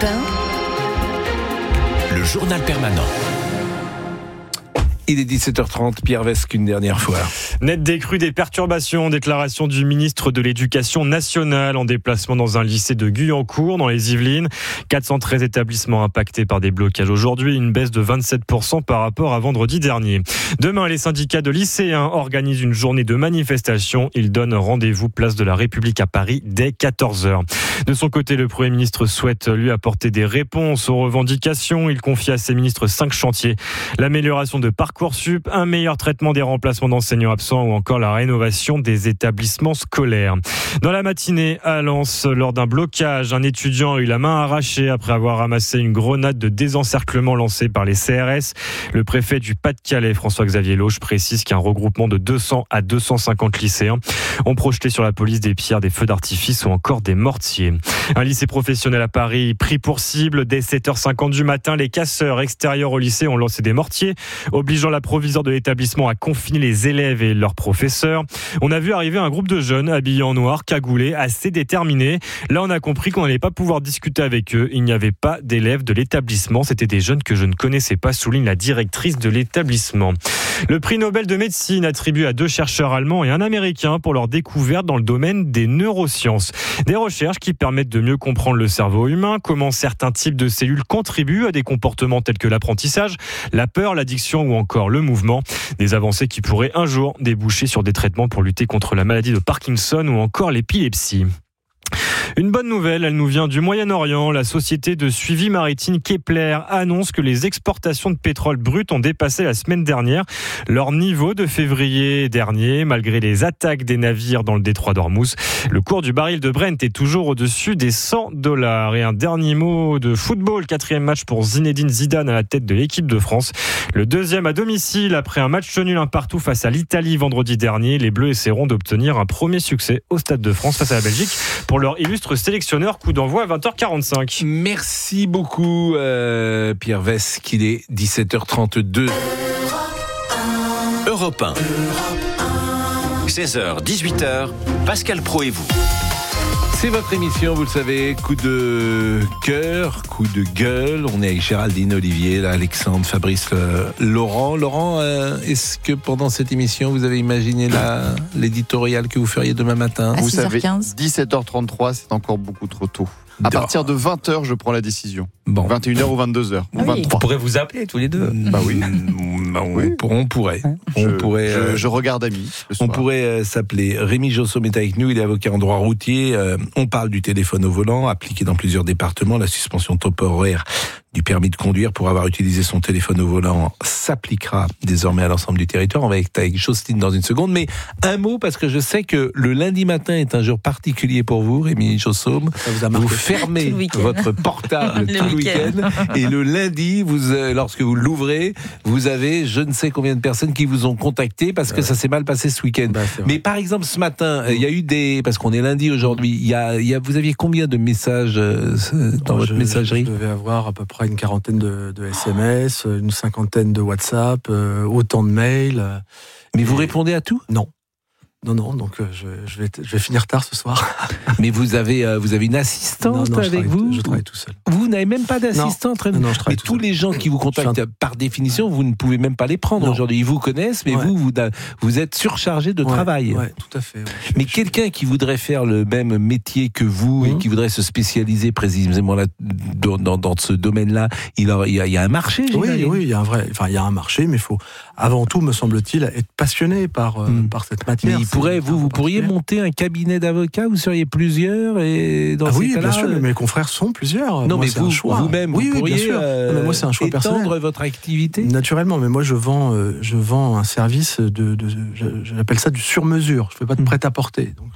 1. Le journal permanent. Il est 17h30, Pierre Vesque une dernière fois. Net décrue des perturbations, déclaration du ministre de l'Éducation nationale en déplacement dans un lycée de Guyancourt dans les Yvelines. 413 établissements impactés par des blocages aujourd'hui, une baisse de 27% par rapport à vendredi dernier. Demain, les syndicats de lycéens organisent une journée de manifestation. Ils donnent rendez-vous place de la République à Paris dès 14h. De son côté, le Premier ministre souhaite lui apporter des réponses aux revendications. Il confie à ses ministres 5 chantiers. L'amélioration de Parcoursup, un meilleur traitement des remplacements d'enseignants absents ou encore la rénovation des établissements scolaires. Dans la matinée, à Lens, lors d'un blocage, un étudiant a eu la main arrachée après avoir ramassé une grenade de désencerclement lancée par les CRS. Le préfet du Pas-de-Calais, François-Xavier Lauche, précise qu'un regroupement de 200 à 250 lycéens ont projeté sur la police des pierres, des feux d'artifice ou encore des mortiers. Un lycée professionnel à Paris pris pour cible. Dès 7h50 du matin, les casseurs extérieurs au lycée ont lancé des mortiers, obligeant la proviseure de l'établissement à confiner les élèves et leurs professeurs. On a vu arriver un groupe de jeunes habillés en noir, cagoulés, assez déterminés. Là, on a compris qu'on n'allait pas pouvoir discuter avec eux. Il n'y avait pas d'élèves de l'établissement. C'était des jeunes que je ne connaissais pas, souligne la directrice de l'établissement. Le prix Nobel de médecine attribué à 2 chercheurs allemands et un américain pour leur découverte dans le domaine des neurosciences. Des recherches qui permettent de mieux comprendre le cerveau humain, comment certains types de cellules contribuent à des comportements tels que l'apprentissage, la peur, l'addiction ou encore le mouvement. Des avancées qui pourraient un jour déboucher sur des traitements pour lutter contre la maladie de Parkinson ou encore l'épilepsie. Une bonne nouvelle, elle nous vient du Moyen-Orient. La société de suivi maritime Kepler annonce que les exportations de pétrole brut ont dépassé la semaine dernière leur niveau de février dernier, malgré les attaques des navires dans le détroit d'Ormuz. Le cours du baril de Brent est toujours au-dessus des $100. Et un dernier mot de football, 4e match pour Zinedine Zidane à la tête de l'équipe de France. Le 2e à domicile après un match nul 1-1 face à l'Italie vendredi dernier. Les Bleus essaieront d'obtenir un premier succès au Stade de France face à la Belgique pour leur illustre sélectionneur. Coup d'envoi à 20h45. Merci beaucoup Pierre Vesse, qu'il est 17h32. Europe 1. 16h, 18h, Pascal Praud et vous. C'est votre émission, vous le savez, coup de cœur, coup de gueule. On est avec Géraldine, Olivier, Alexandre, Fabrice, Laurent. Laurent, est-ce que pendant cette émission, vous avez imaginé l'éditorial que vous feriez demain matin ? Vous savez, 17h33, c'est encore beaucoup trop tôt. À partir de 20h, je prends la décision. Bon. 21h ou 22h. Ou 23. On pourrait vous appeler tous les deux. Bah oui. On pourrait. Je regarde Ami. On pourrait s'appeler. Rémi Jossaume est avec nous, il est avocat en droit routier. On parle du téléphone au volant, appliqué dans plusieurs départements. La suspension temporaire du permis de conduire pour avoir utilisé son téléphone au volant s'appliquera désormais à l'ensemble du territoire. On va être avec Jocelyne dans une seconde. Mais un mot, parce que je sais que le lundi matin est un jour particulier pour vous, Rémi Jossaume. Vous fermez votre portable tout le week-end. Et le lundi, lorsque vous l'ouvrez, vous avez je ne sais combien de personnes qui vous ont contacté parce que ça s'est mal passé ce week-end. Mais par exemple, ce matin, il y a eu parce qu'on est lundi aujourd'hui, vous aviez combien de messages dans votre messagerie ? Je devais avoir à peu près une quarantaine de SMS, une cinquantaine de WhatsApp, autant de mails. Mais vous répondez à tout ? Non. Non, donc je vais finir tard ce soir. Mais vous avez une assistante avec vous ? Je travaille tout seul. Vous n'avez même pas d'assistante ? Non, je travaille mais tous les gens qui vous contactent, par définition, vous ne pouvez même pas les prendre aujourd'hui. Ils vous connaissent, mais vous êtes surchargé de travail. Oui, tout à fait. Ouais. Mais quelqu'un qui voudrait faire le même métier que vous et qui voudrait se spécialiser précisément là, dans ce domaine-là, il y a un marché, j'imagine. Oui, il y a un marché, mais il faut avant tout, me semble-t-il, être passionné par cette matière. Mais vous pourriez monter un cabinet d'avocats, vous seriez plusieurs et dans ces cas-là, bien sûr, mais mes confrères sont plusieurs. Non, moi, mais vous-même, vous pourriez moi, c'est un choix étendre personnel. votre activité. Naturellement, mais moi je vends un service j'appelle ça du sur-mesure. Je fais pas de prêt-à-porter. Donc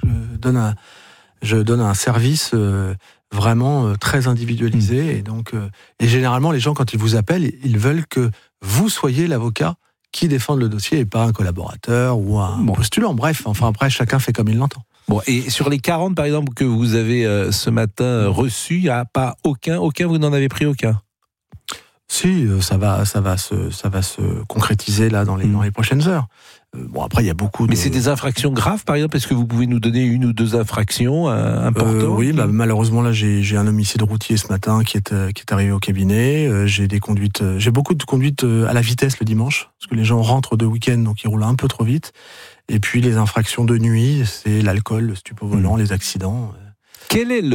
je donne un service vraiment très individualisé et généralement les gens quand ils vous appellent, ils veulent que vous soyez l'avocat qui défende le dossier et pas un collaborateur ou un postulant. Bref, après, chacun fait comme il l'entend. Bon, et sur les 40, par exemple, que vous avez ce matin reçus, il n'y a pas aucun, vous n'en avez pris aucun ? Si, ça va se concrétiser là dans les prochaines heures. Après, il y a beaucoup de... Mais c'est des infractions graves, par exemple ? Est-ce que vous pouvez nous donner une ou deux infractions importantes ? Oui, malheureusement, là, j'ai un homicide routier ce matin qui est arrivé au cabinet. J'ai beaucoup de conduites à la vitesse le dimanche, parce que les gens rentrent de week-end, donc ils roulent un peu trop vite. Et puis, les infractions de nuit, c'est l'alcool, le stupéfiant volant, les accidents. Quelle est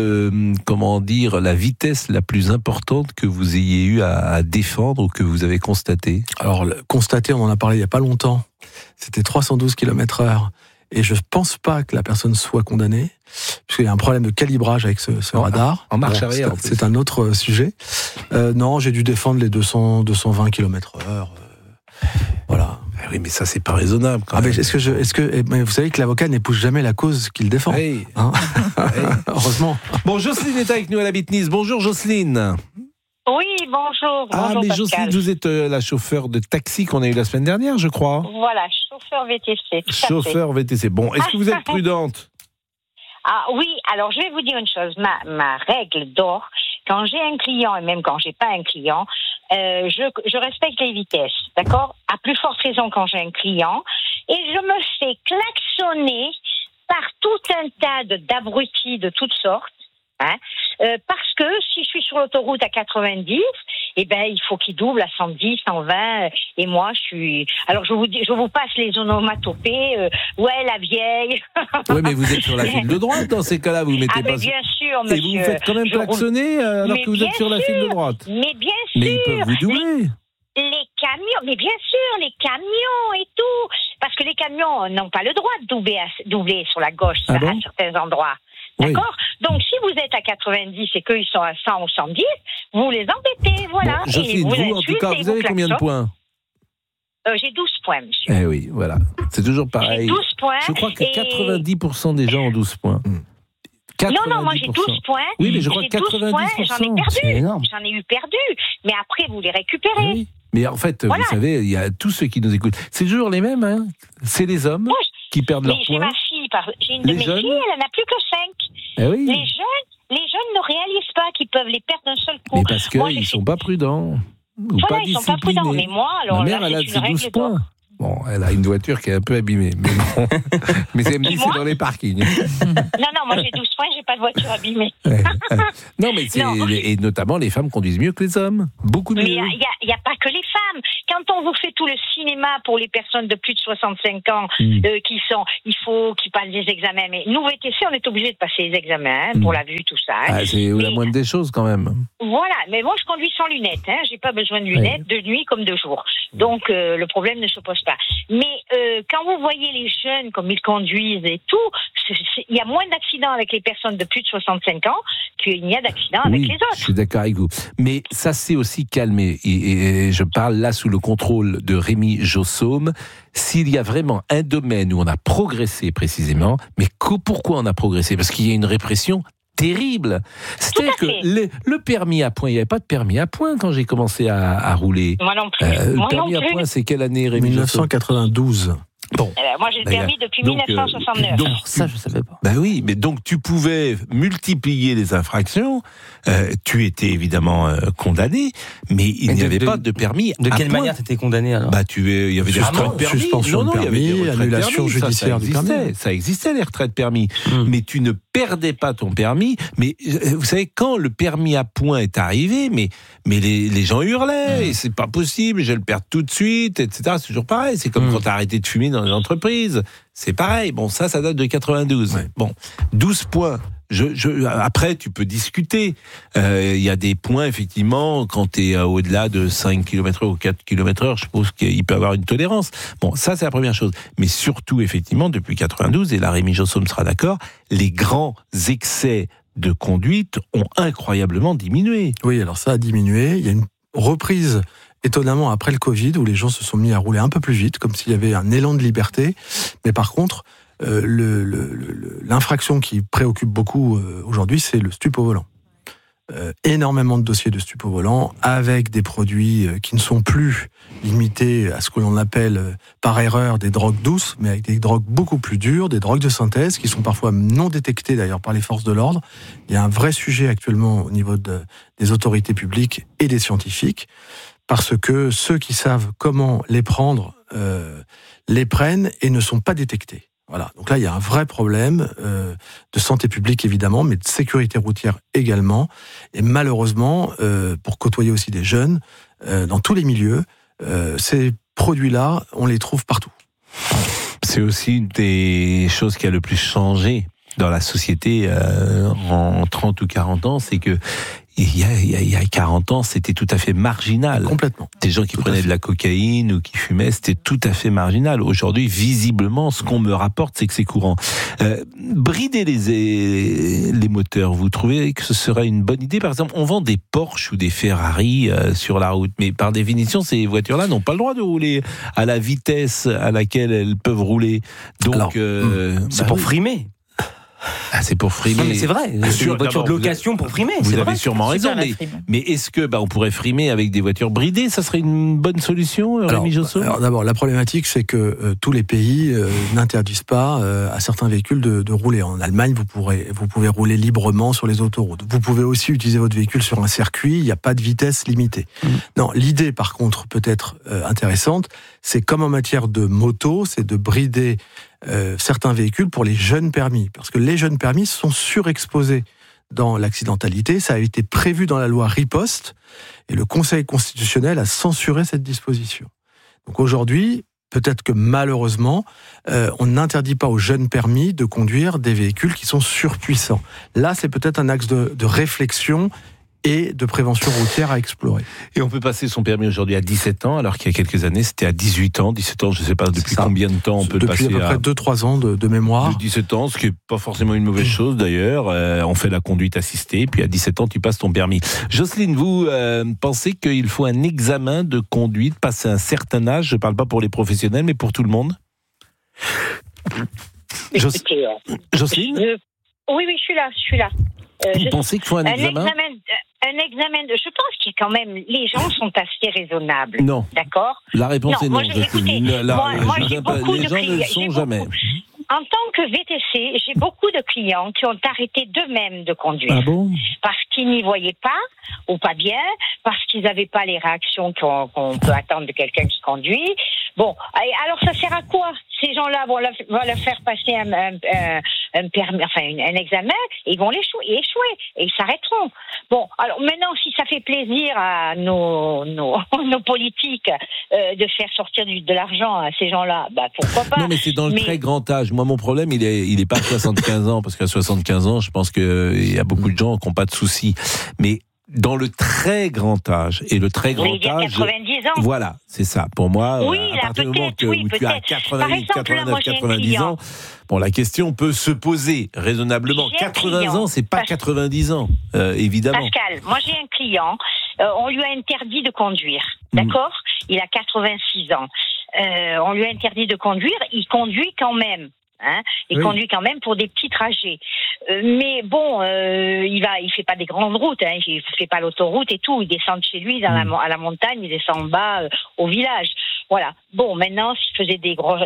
la vitesse la plus importante que vous ayez eu à défendre ou que vous avez constatée ? Alors, constater, on en a parlé il n'y a pas longtemps. C'était 312 km/h. Et je ne pense pas que la personne soit condamnée, puisqu'il y a un problème de calibrage avec ce radar. En marche arrière. C'est un autre sujet. Non, j'ai dû défendre les 220 km/h. Voilà. Oui, mais ça, c'est pas raisonnable. Quand même. Mais vous savez que l'avocat n'épouse jamais la cause qu'il défend. Hey. Hein Heureusement. Bon, Jocelyne est avec nous, elle habite Nice. Bonjour, Jocelyne. Oui, bonjour. Bonjour, mais Pascal. Jocelyne, vous êtes la chauffeur de taxi qu'on a eu la semaine dernière, je crois. Voilà, chauffeur VTC. Chauffeur VTC. Bon, est-ce que vous êtes prudente ? Ah oui, alors je vais vous dire une chose. Ma règle d'or, quand j'ai un client et même quand j'ai pas un client, je respecte les vitesses, d'accord ? À plus forte raison quand j'ai un client. Et je me fais klaxonner par tout un tas d'abrutis de toutes sortes. Parce que si je suis sur l'autoroute à 90, il faut qu'il double à 110, 120, et moi je suis... Alors je vous passe les onomatopées, la vieille. Oui, mais vous êtes sur la file de droite dans ces cas-là, vous mettez pas... Bien sûr, sûr, monsieur. Et vous vous faites quand même klaxonner alors que vous êtes sur la file de droite. Mais bien sûr. Mais ils peuvent vous doubler. Les camions, mais bien sûr, les camions et tout. Parce que les camions n'ont pas le droit de doubler sur la gauche à certains endroits. D'accord ? Donc, si vous êtes à 90 et qu'ils sont à 100 ou 110, vous les embêtez, voilà. Bon, Jocelyne, vous, en tout cas, vous avez combien de points ? J'ai 12 points, monsieur. Eh oui, voilà. C'est toujours pareil. J'ai 12 points. Je crois que 90% des gens ont 12 points. 90%. Non, moi j'ai 12 points. Oui, mais je crois que 90%. Points, j'en ai perdu. J'en ai eu perdu. Mais après, vous les récupérez. Oui. Mais en fait, vous savez, il y a tous ceux qui nous écoutent. C'est toujours les mêmes, hein. C'est les hommes qui perdent leurs points. J'ai ma fille, j'ai une de mes filles, elle en a plus que 5. Eh oui. Les jeunes ne réalisent pas qu'ils peuvent les perdre d'un seul coup. Mais parce qu'ils ne sont pas prudents. Ou pas ils ne sont pas prudents. Mais moi, alors, ma mère, elle a ses 12 points. Bon, elle a une voiture qui est un peu abîmée. Mais bon. Mais elle me dit c'est dans les parkings. Non, moi j'ai 12 points, j'ai pas de voiture abîmée. Non, mais et notamment les femmes conduisent mieux que les hommes. Beaucoup mieux. Mais il n'y a pas que les femmes. Quand on vous fait tout le cinéma pour les personnes de plus de 65 ans, qui passent des examens. Mais nous, VTC, on est obligé de passer les examens pour la vue, tout ça. C'est la moindre des choses quand même. Voilà, mais moi je conduis sans lunettes. J'ai pas besoin de lunettes de nuit comme de jour. Donc le problème ne se pose pas. Mais quand vous voyez les jeunes comme ils conduisent et tout, il y a moins d'accidents avec les personnes de plus de 65 ans qu'il n'y a d'accidents avec les autres. Je suis d'accord avec vous. Mais ça s'est aussi calmé. Et je parle là sous le contrôle de Rémi Jossaume. S'il y a vraiment un domaine où on a progressé précisément, mais pourquoi on a progressé ? Parce qu'il y a une répression terrible. C'est-à-dire que le permis à points, il n'y avait pas de permis à points quand j'ai commencé à rouler. Moi non plus. Le permis à points, c'est quelle année, Rémi ? 1992. Bon. Moi, j'ai le permis depuis 1969. Donc, ça, je ne savais pas. Ben oui, mais donc tu pouvais multiplier les infractions. Tu étais évidemment condamné, mais il n'y avait pas de permis. De quelle manière tu étais condamné alors ? Il y avait des retraites permis. Suspension de permis, annulation judiciaire du permis. Ça existait les retraites permis, mais tu ne perdais pas ton permis. Mais vous savez, quand le permis à points est arrivé, mais les gens hurlaient. Et c'est pas possible, je vais le perdre tout de suite, etc. C'est toujours pareil. C'est comme quand tu as arrêté de fumer dans les entreprises. C'est pareil. Bon, ça date de 92. Ouais. Bon, 12 points. Après, tu peux discuter. Il y a des points, effectivement, quand tu es au-delà de 5 km/h ou 4 km/h, je suppose qu'il peut y avoir une tolérance. Bon, ça, c'est la première chose. Mais surtout, effectivement, depuis 92, et là, Rémi Jossaume sera d'accord, les grands excès de conduite ont incroyablement diminué. Oui, alors ça a diminué. Il y a une reprise, étonnamment, après le Covid, où les gens se sont mis à rouler un peu plus vite, comme s'il y avait un élan de liberté. Mais par contre, l'infraction qui préoccupe beaucoup aujourd'hui, c'est le stupre au volant. Énormément de dossiers de stupre au volant, avec des produits qui ne sont plus limités à ce que l'on appelle par erreur des drogues douces, mais avec des drogues beaucoup plus dures, des drogues de synthèse, qui sont parfois non détectées d'ailleurs par les forces de l'ordre. Il y a un vrai sujet actuellement au niveau des autorités publiques et des scientifiques, parce que ceux qui savent comment les prendre, les prennent et ne sont pas détectés. Voilà. Donc là, il y a un vrai problème de santé publique, évidemment, mais de sécurité routière également. Et malheureusement, pour côtoyer aussi des jeunes, dans tous les milieux, ces produits-là, on les trouve partout. C'est aussi une des choses qui a le plus changé dans la société en 30 ou 40 ans, c'est que il y a 40 ans, c'était tout à fait marginal. Complètement. Des gens qui prenaient de la cocaïne ou qui fumaient, c'était tout à fait marginal. Aujourd'hui, visiblement, ce qu'on me rapporte, c'est que c'est courant. Brider les moteurs, vous trouvez que ce serait une bonne idée ? Par exemple, on vend des Porsche ou des Ferrari sur la route, mais par définition, ces voitures-là n'ont pas le droit de rouler à la vitesse à laquelle elles peuvent rouler. Donc, alors, c'est pour frimer. Ah, c'est pour frimer. Non, mais c'est vrai. C'est une voiture de location pour frimer. Vous avez sûrement raison. Mais est-ce que on pourrait frimer avec des voitures bridées ? Ça serait une bonne solution, Rémi Jossaume ? Alors d'abord, la problématique, c'est que tous les pays n'interdisent pas à certains véhicules de rouler. En Allemagne, vous pouvez rouler librement sur les autoroutes. Vous pouvez aussi utiliser votre véhicule sur un circuit. Il n'y a pas de vitesse limitée. Non, l'idée, par contre, peut être intéressante. C'est comme en matière de moto, c'est de brider certains véhicules pour les jeunes permis, parce que les jeunes permis sont surexposés dans l'accidentalité. Ça a été prévu dans la loi Riposte, et le Conseil constitutionnel a censuré cette disposition. Donc aujourd'hui, peut-être que malheureusement, on n'interdit pas aux jeunes permis de conduire des véhicules qui sont surpuissants. Là, c'est peut-être un axe de réflexion et de prévention routière à explorer. Et on peut passer son permis aujourd'hui à 17 ans, alors qu'il y a quelques années, c'était à 18 ans. 17 ans, je ne sais pas depuis combien de temps on peut le passer. Depuis à peu près 2-3 ans de mémoire. De 17 ans, ce qui n'est pas forcément une mauvaise chose d'ailleurs. On fait la conduite assistée, puis à 17 ans, tu passes ton permis. Jocelyne, vous pensez qu'il faut un examen de conduite, passer un certain âge, je ne parle pas pour les professionnels, mais pour tout le monde? Jocelyne? Oui, je suis là. Vous pensez qu'il faut un examen? Je pense que quand même, les gens sont assez raisonnables. Non. D'accord? La réponse est non. Écoutez, moi j'ai beaucoup les de gens clients. ne le sont jamais. En tant que VTC, j'ai beaucoup de clients qui ont arrêté d'eux-mêmes de conduire. Ah bon? Parce qu'ils n'y voyaient pas, ou pas bien, parce qu'ils n'avaient pas les réactions qu'on peut attendre de quelqu'un qui conduit. Bon, alors ça sert à quoi? Ces gens-là vont leur faire passer un permis, enfin un examen, et ils vont échouer, et ils s'arrêteront. Bon, alors maintenant, si ça fait plaisir à nos politiques de faire sortir de l'argent à ces gens-là, bah pourquoi pas? Non, mais c'est dans le très grand âge. Moi, mon problème, il est pas à 75 ans, parce qu'à 75 ans, je pense qu'il y a beaucoup de gens qui n'ont pas de soucis. Mais dans le très grand âge, et le très grand âge... 90 ans. Voilà, c'est ça. Pour moi, oui, à partir du moment où tu as 88, 89, 90 ans, bon, la question peut se poser raisonnablement. 80 ans, c'est pas 90 ans, évidemment. Pascal, moi j'ai un client, on lui a interdit de conduire, d'accord? Il a 86 ans. On lui a interdit de conduire, il conduit quand même. Il conduit quand même pour des petits trajets. Mais bon, il fait pas des grandes routes, il fait pas l'autoroute et tout. Il descend de chez lui à la montagne, il descend en bas au village. Voilà. Bon, maintenant, s'il faisait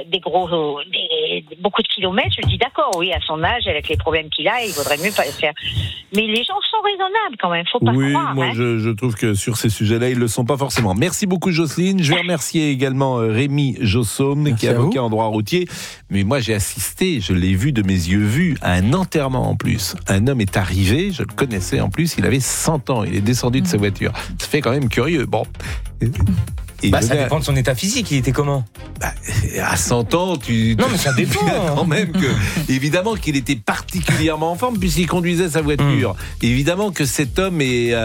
beaucoup de kilomètres, je dis d'accord, oui, à son âge, avec les problèmes qu'il a, il vaudrait mieux pas le faire. Mais les gens sont raisonnables quand même, faut pas croire. Oui, moi je trouve que sur ces sujets-là, ils le sont pas forcément. Merci beaucoup Jocelyne. Je vais remercier également Rémi Jossaume, qui est avocat en droit routier. Mais moi j'ai assisté, je l'ai vu de mes yeux vus, à un enterrement en plus. Un homme est arrivé, je le connaissais en plus, il avait 100 ans, il est descendu de sa voiture. Ça fait quand même curieux. Bon. Ça dépend de son état physique, il était comment? À 100 ans, Non, mais ça dépend. Quand même évidemment qu'il était particulièrement en forme puisqu'il conduisait sa voiture. Évidemment que cet homme est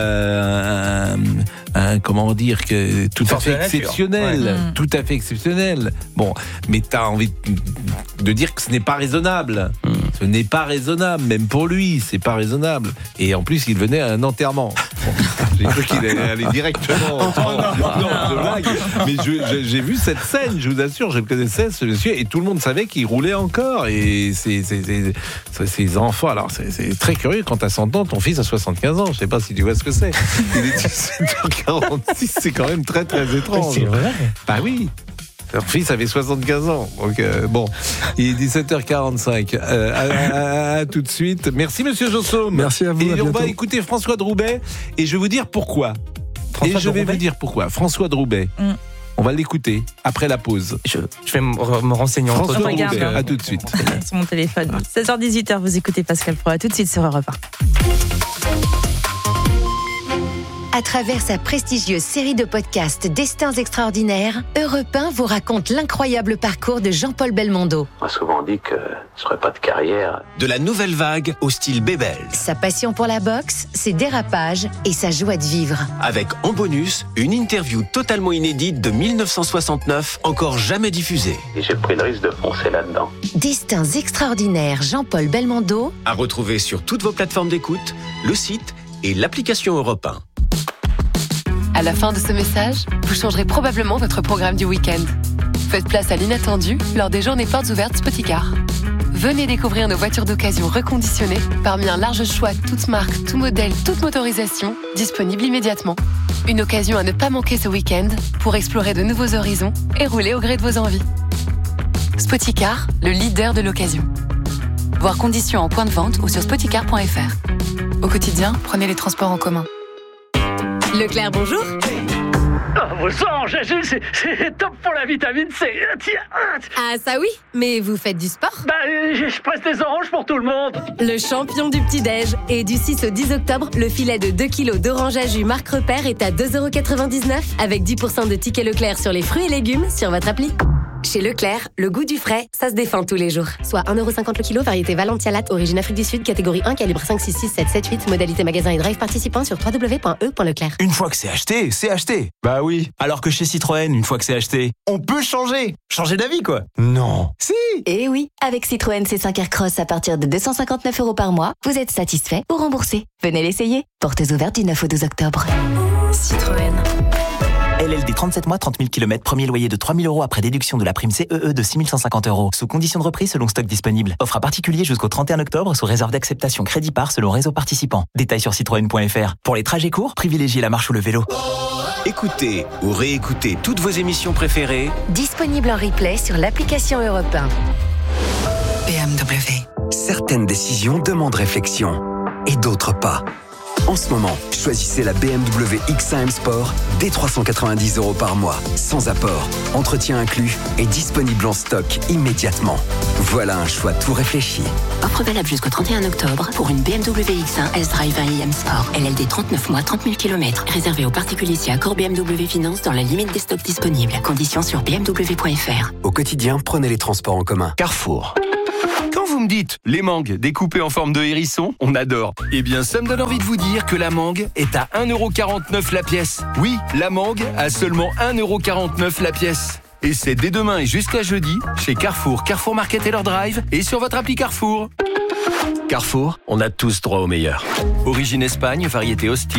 comment dire, que tout à fait exceptionnel. Tout à fait exceptionnel. Bon, mais t'as envie de dire que ce n'est pas raisonnable. Ce n'est pas raisonnable, même pour lui, c'est pas raisonnable. Et en plus, il venait à un enterrement. Bon, j'ai cru qu'il allait aller directement. Non, de blague. Mais j'ai vu cette scène, je vous assure, je le connaissais, ce monsieur, et tout le monde savait qu'il roulait encore. Et ses enfants, alors c'est très curieux, quand t'as 100 ans, ton fils a 75 ans, je sais pas si tu vois ce que c'est. Il est 17h46, c'est quand même très très étrange. C'est vrai? Bah oui. Leur fils avait 75 ans. Donc, bon, il est 17h45. À tout de suite. Merci, monsieur Jossaume. Merci à vous. Et on va écouter François Droubet. Et je vais vous dire pourquoi. François Droubet. On va l'écouter après la pause. Je vais me renseigner entre François Droubet, à tout de suite. Sur mon téléphone. 16h-18h, vous écoutez Pascal Pro. À tout de suite sur Europe 1. À travers sa prestigieuse série de podcasts Destins extraordinaires, Europe 1 vous raconte l'incroyable parcours de Jean-Paul Belmondo. On m'a souvent dit que je serais pas de carrière. De la nouvelle vague au style Bébel. Sa passion pour la boxe, ses dérapages et sa joie de vivre. Avec en bonus, une interview totalement inédite de 1969, encore jamais diffusée. Et j'ai pris le risque de foncer là-dedans. Destins extraordinaires, Jean-Paul Belmondo. À retrouver sur toutes vos plateformes d'écoute, le site et l'application Europe 1. À la fin de ce message, vous changerez probablement votre programme du week-end. Faites place à l'inattendu lors des journées portes ouvertes Spoticar. Venez découvrir nos voitures d'occasion reconditionnées parmi un large choix toutes marques, tout modèle, toute motorisation, disponibles immédiatement. Une occasion à ne pas manquer ce week-end pour explorer de nouveaux horizons et rouler au gré de vos envies. Spoticar, le leader de l'occasion. Voir conditions en point de vente ou sur spoticar.fr. Au quotidien, prenez les transports en commun. Leclerc, bonjour. Vos sang, Jésus, c'est top pour la vitamine C. Ah ça oui, mais vous faites du sport? Je presse des oranges pour tout le monde. Le champion du petit-déj. Et du 6 au 10 octobre, le filet de 2 kilos d'orange à jus Marc Repère est à 2,99€ avec 10% de tickets Leclerc sur les fruits et légumes sur votre appli. Chez Leclerc, le goût du frais, ça se défend tous les jours. Soit 1,50€ le kilo, variété Valentia Latte, origine Afrique du Sud, catégorie 1, calibre 5, 6, 6, 7, 7, 8, modalité magasin et drive participant sur www.e.leclerc. Une fois que c'est acheté, c'est acheté. Bah oui. Alors que chez Citroën, une fois que c'est acheté, on peut changer. Changer d'avis, quoi. Non. Si. Eh oui, avec Citroën C5 Aircross à partir de 259€ par mois, vous êtes satisfait ou remboursé. Venez l'essayer. Portes ouvertes du 9 au 12 octobre. Citroën. LLD 37 mois, 30 000 km, premier loyer de 3 000 € après déduction de la prime CEE de 6 150 €. Sous condition de reprise selon stock disponible. Offre à particulier jusqu'au 31 octobre sous réserve d'acceptation crédit par selon réseau participant. Détails sur citroën.fr. Pour les trajets courts, privilégiez la marche ou le vélo. Écoutez ou réécoutez toutes vos émissions préférées. Disponible en replay sur l'application Europe 1. BMW. Certaines décisions demandent réflexion et d'autres pas. En ce moment, choisissez la BMW X1 M Sport dès 390 € par mois, sans apport, entretien inclus et disponible en stock immédiatement. Voilà un choix tout réfléchi. Offre valable jusqu'au 31 octobre pour une BMW X1 S-Drive 1 iM Sport. LLD 39 mois, 30 000 km. Réservé aux particuliers si accord BMW Finance dans la limite des stocks disponibles. Conditions sur bmw.fr. Au quotidien, prenez les transports en commun. Carrefour. Quand vous me dites les mangues découpées en forme de hérisson, on adore. Eh bien, ça me donne envie de vous dire que la mangue est à 1,49€ la pièce. Oui, la mangue à seulement 1,49€ la pièce. Et c'est dès demain et jusqu'à jeudi chez Carrefour, Carrefour Market et leur drive et sur votre appli Carrefour. Carrefour, on a tous droit au meilleur. Origine Espagne, variété hostile.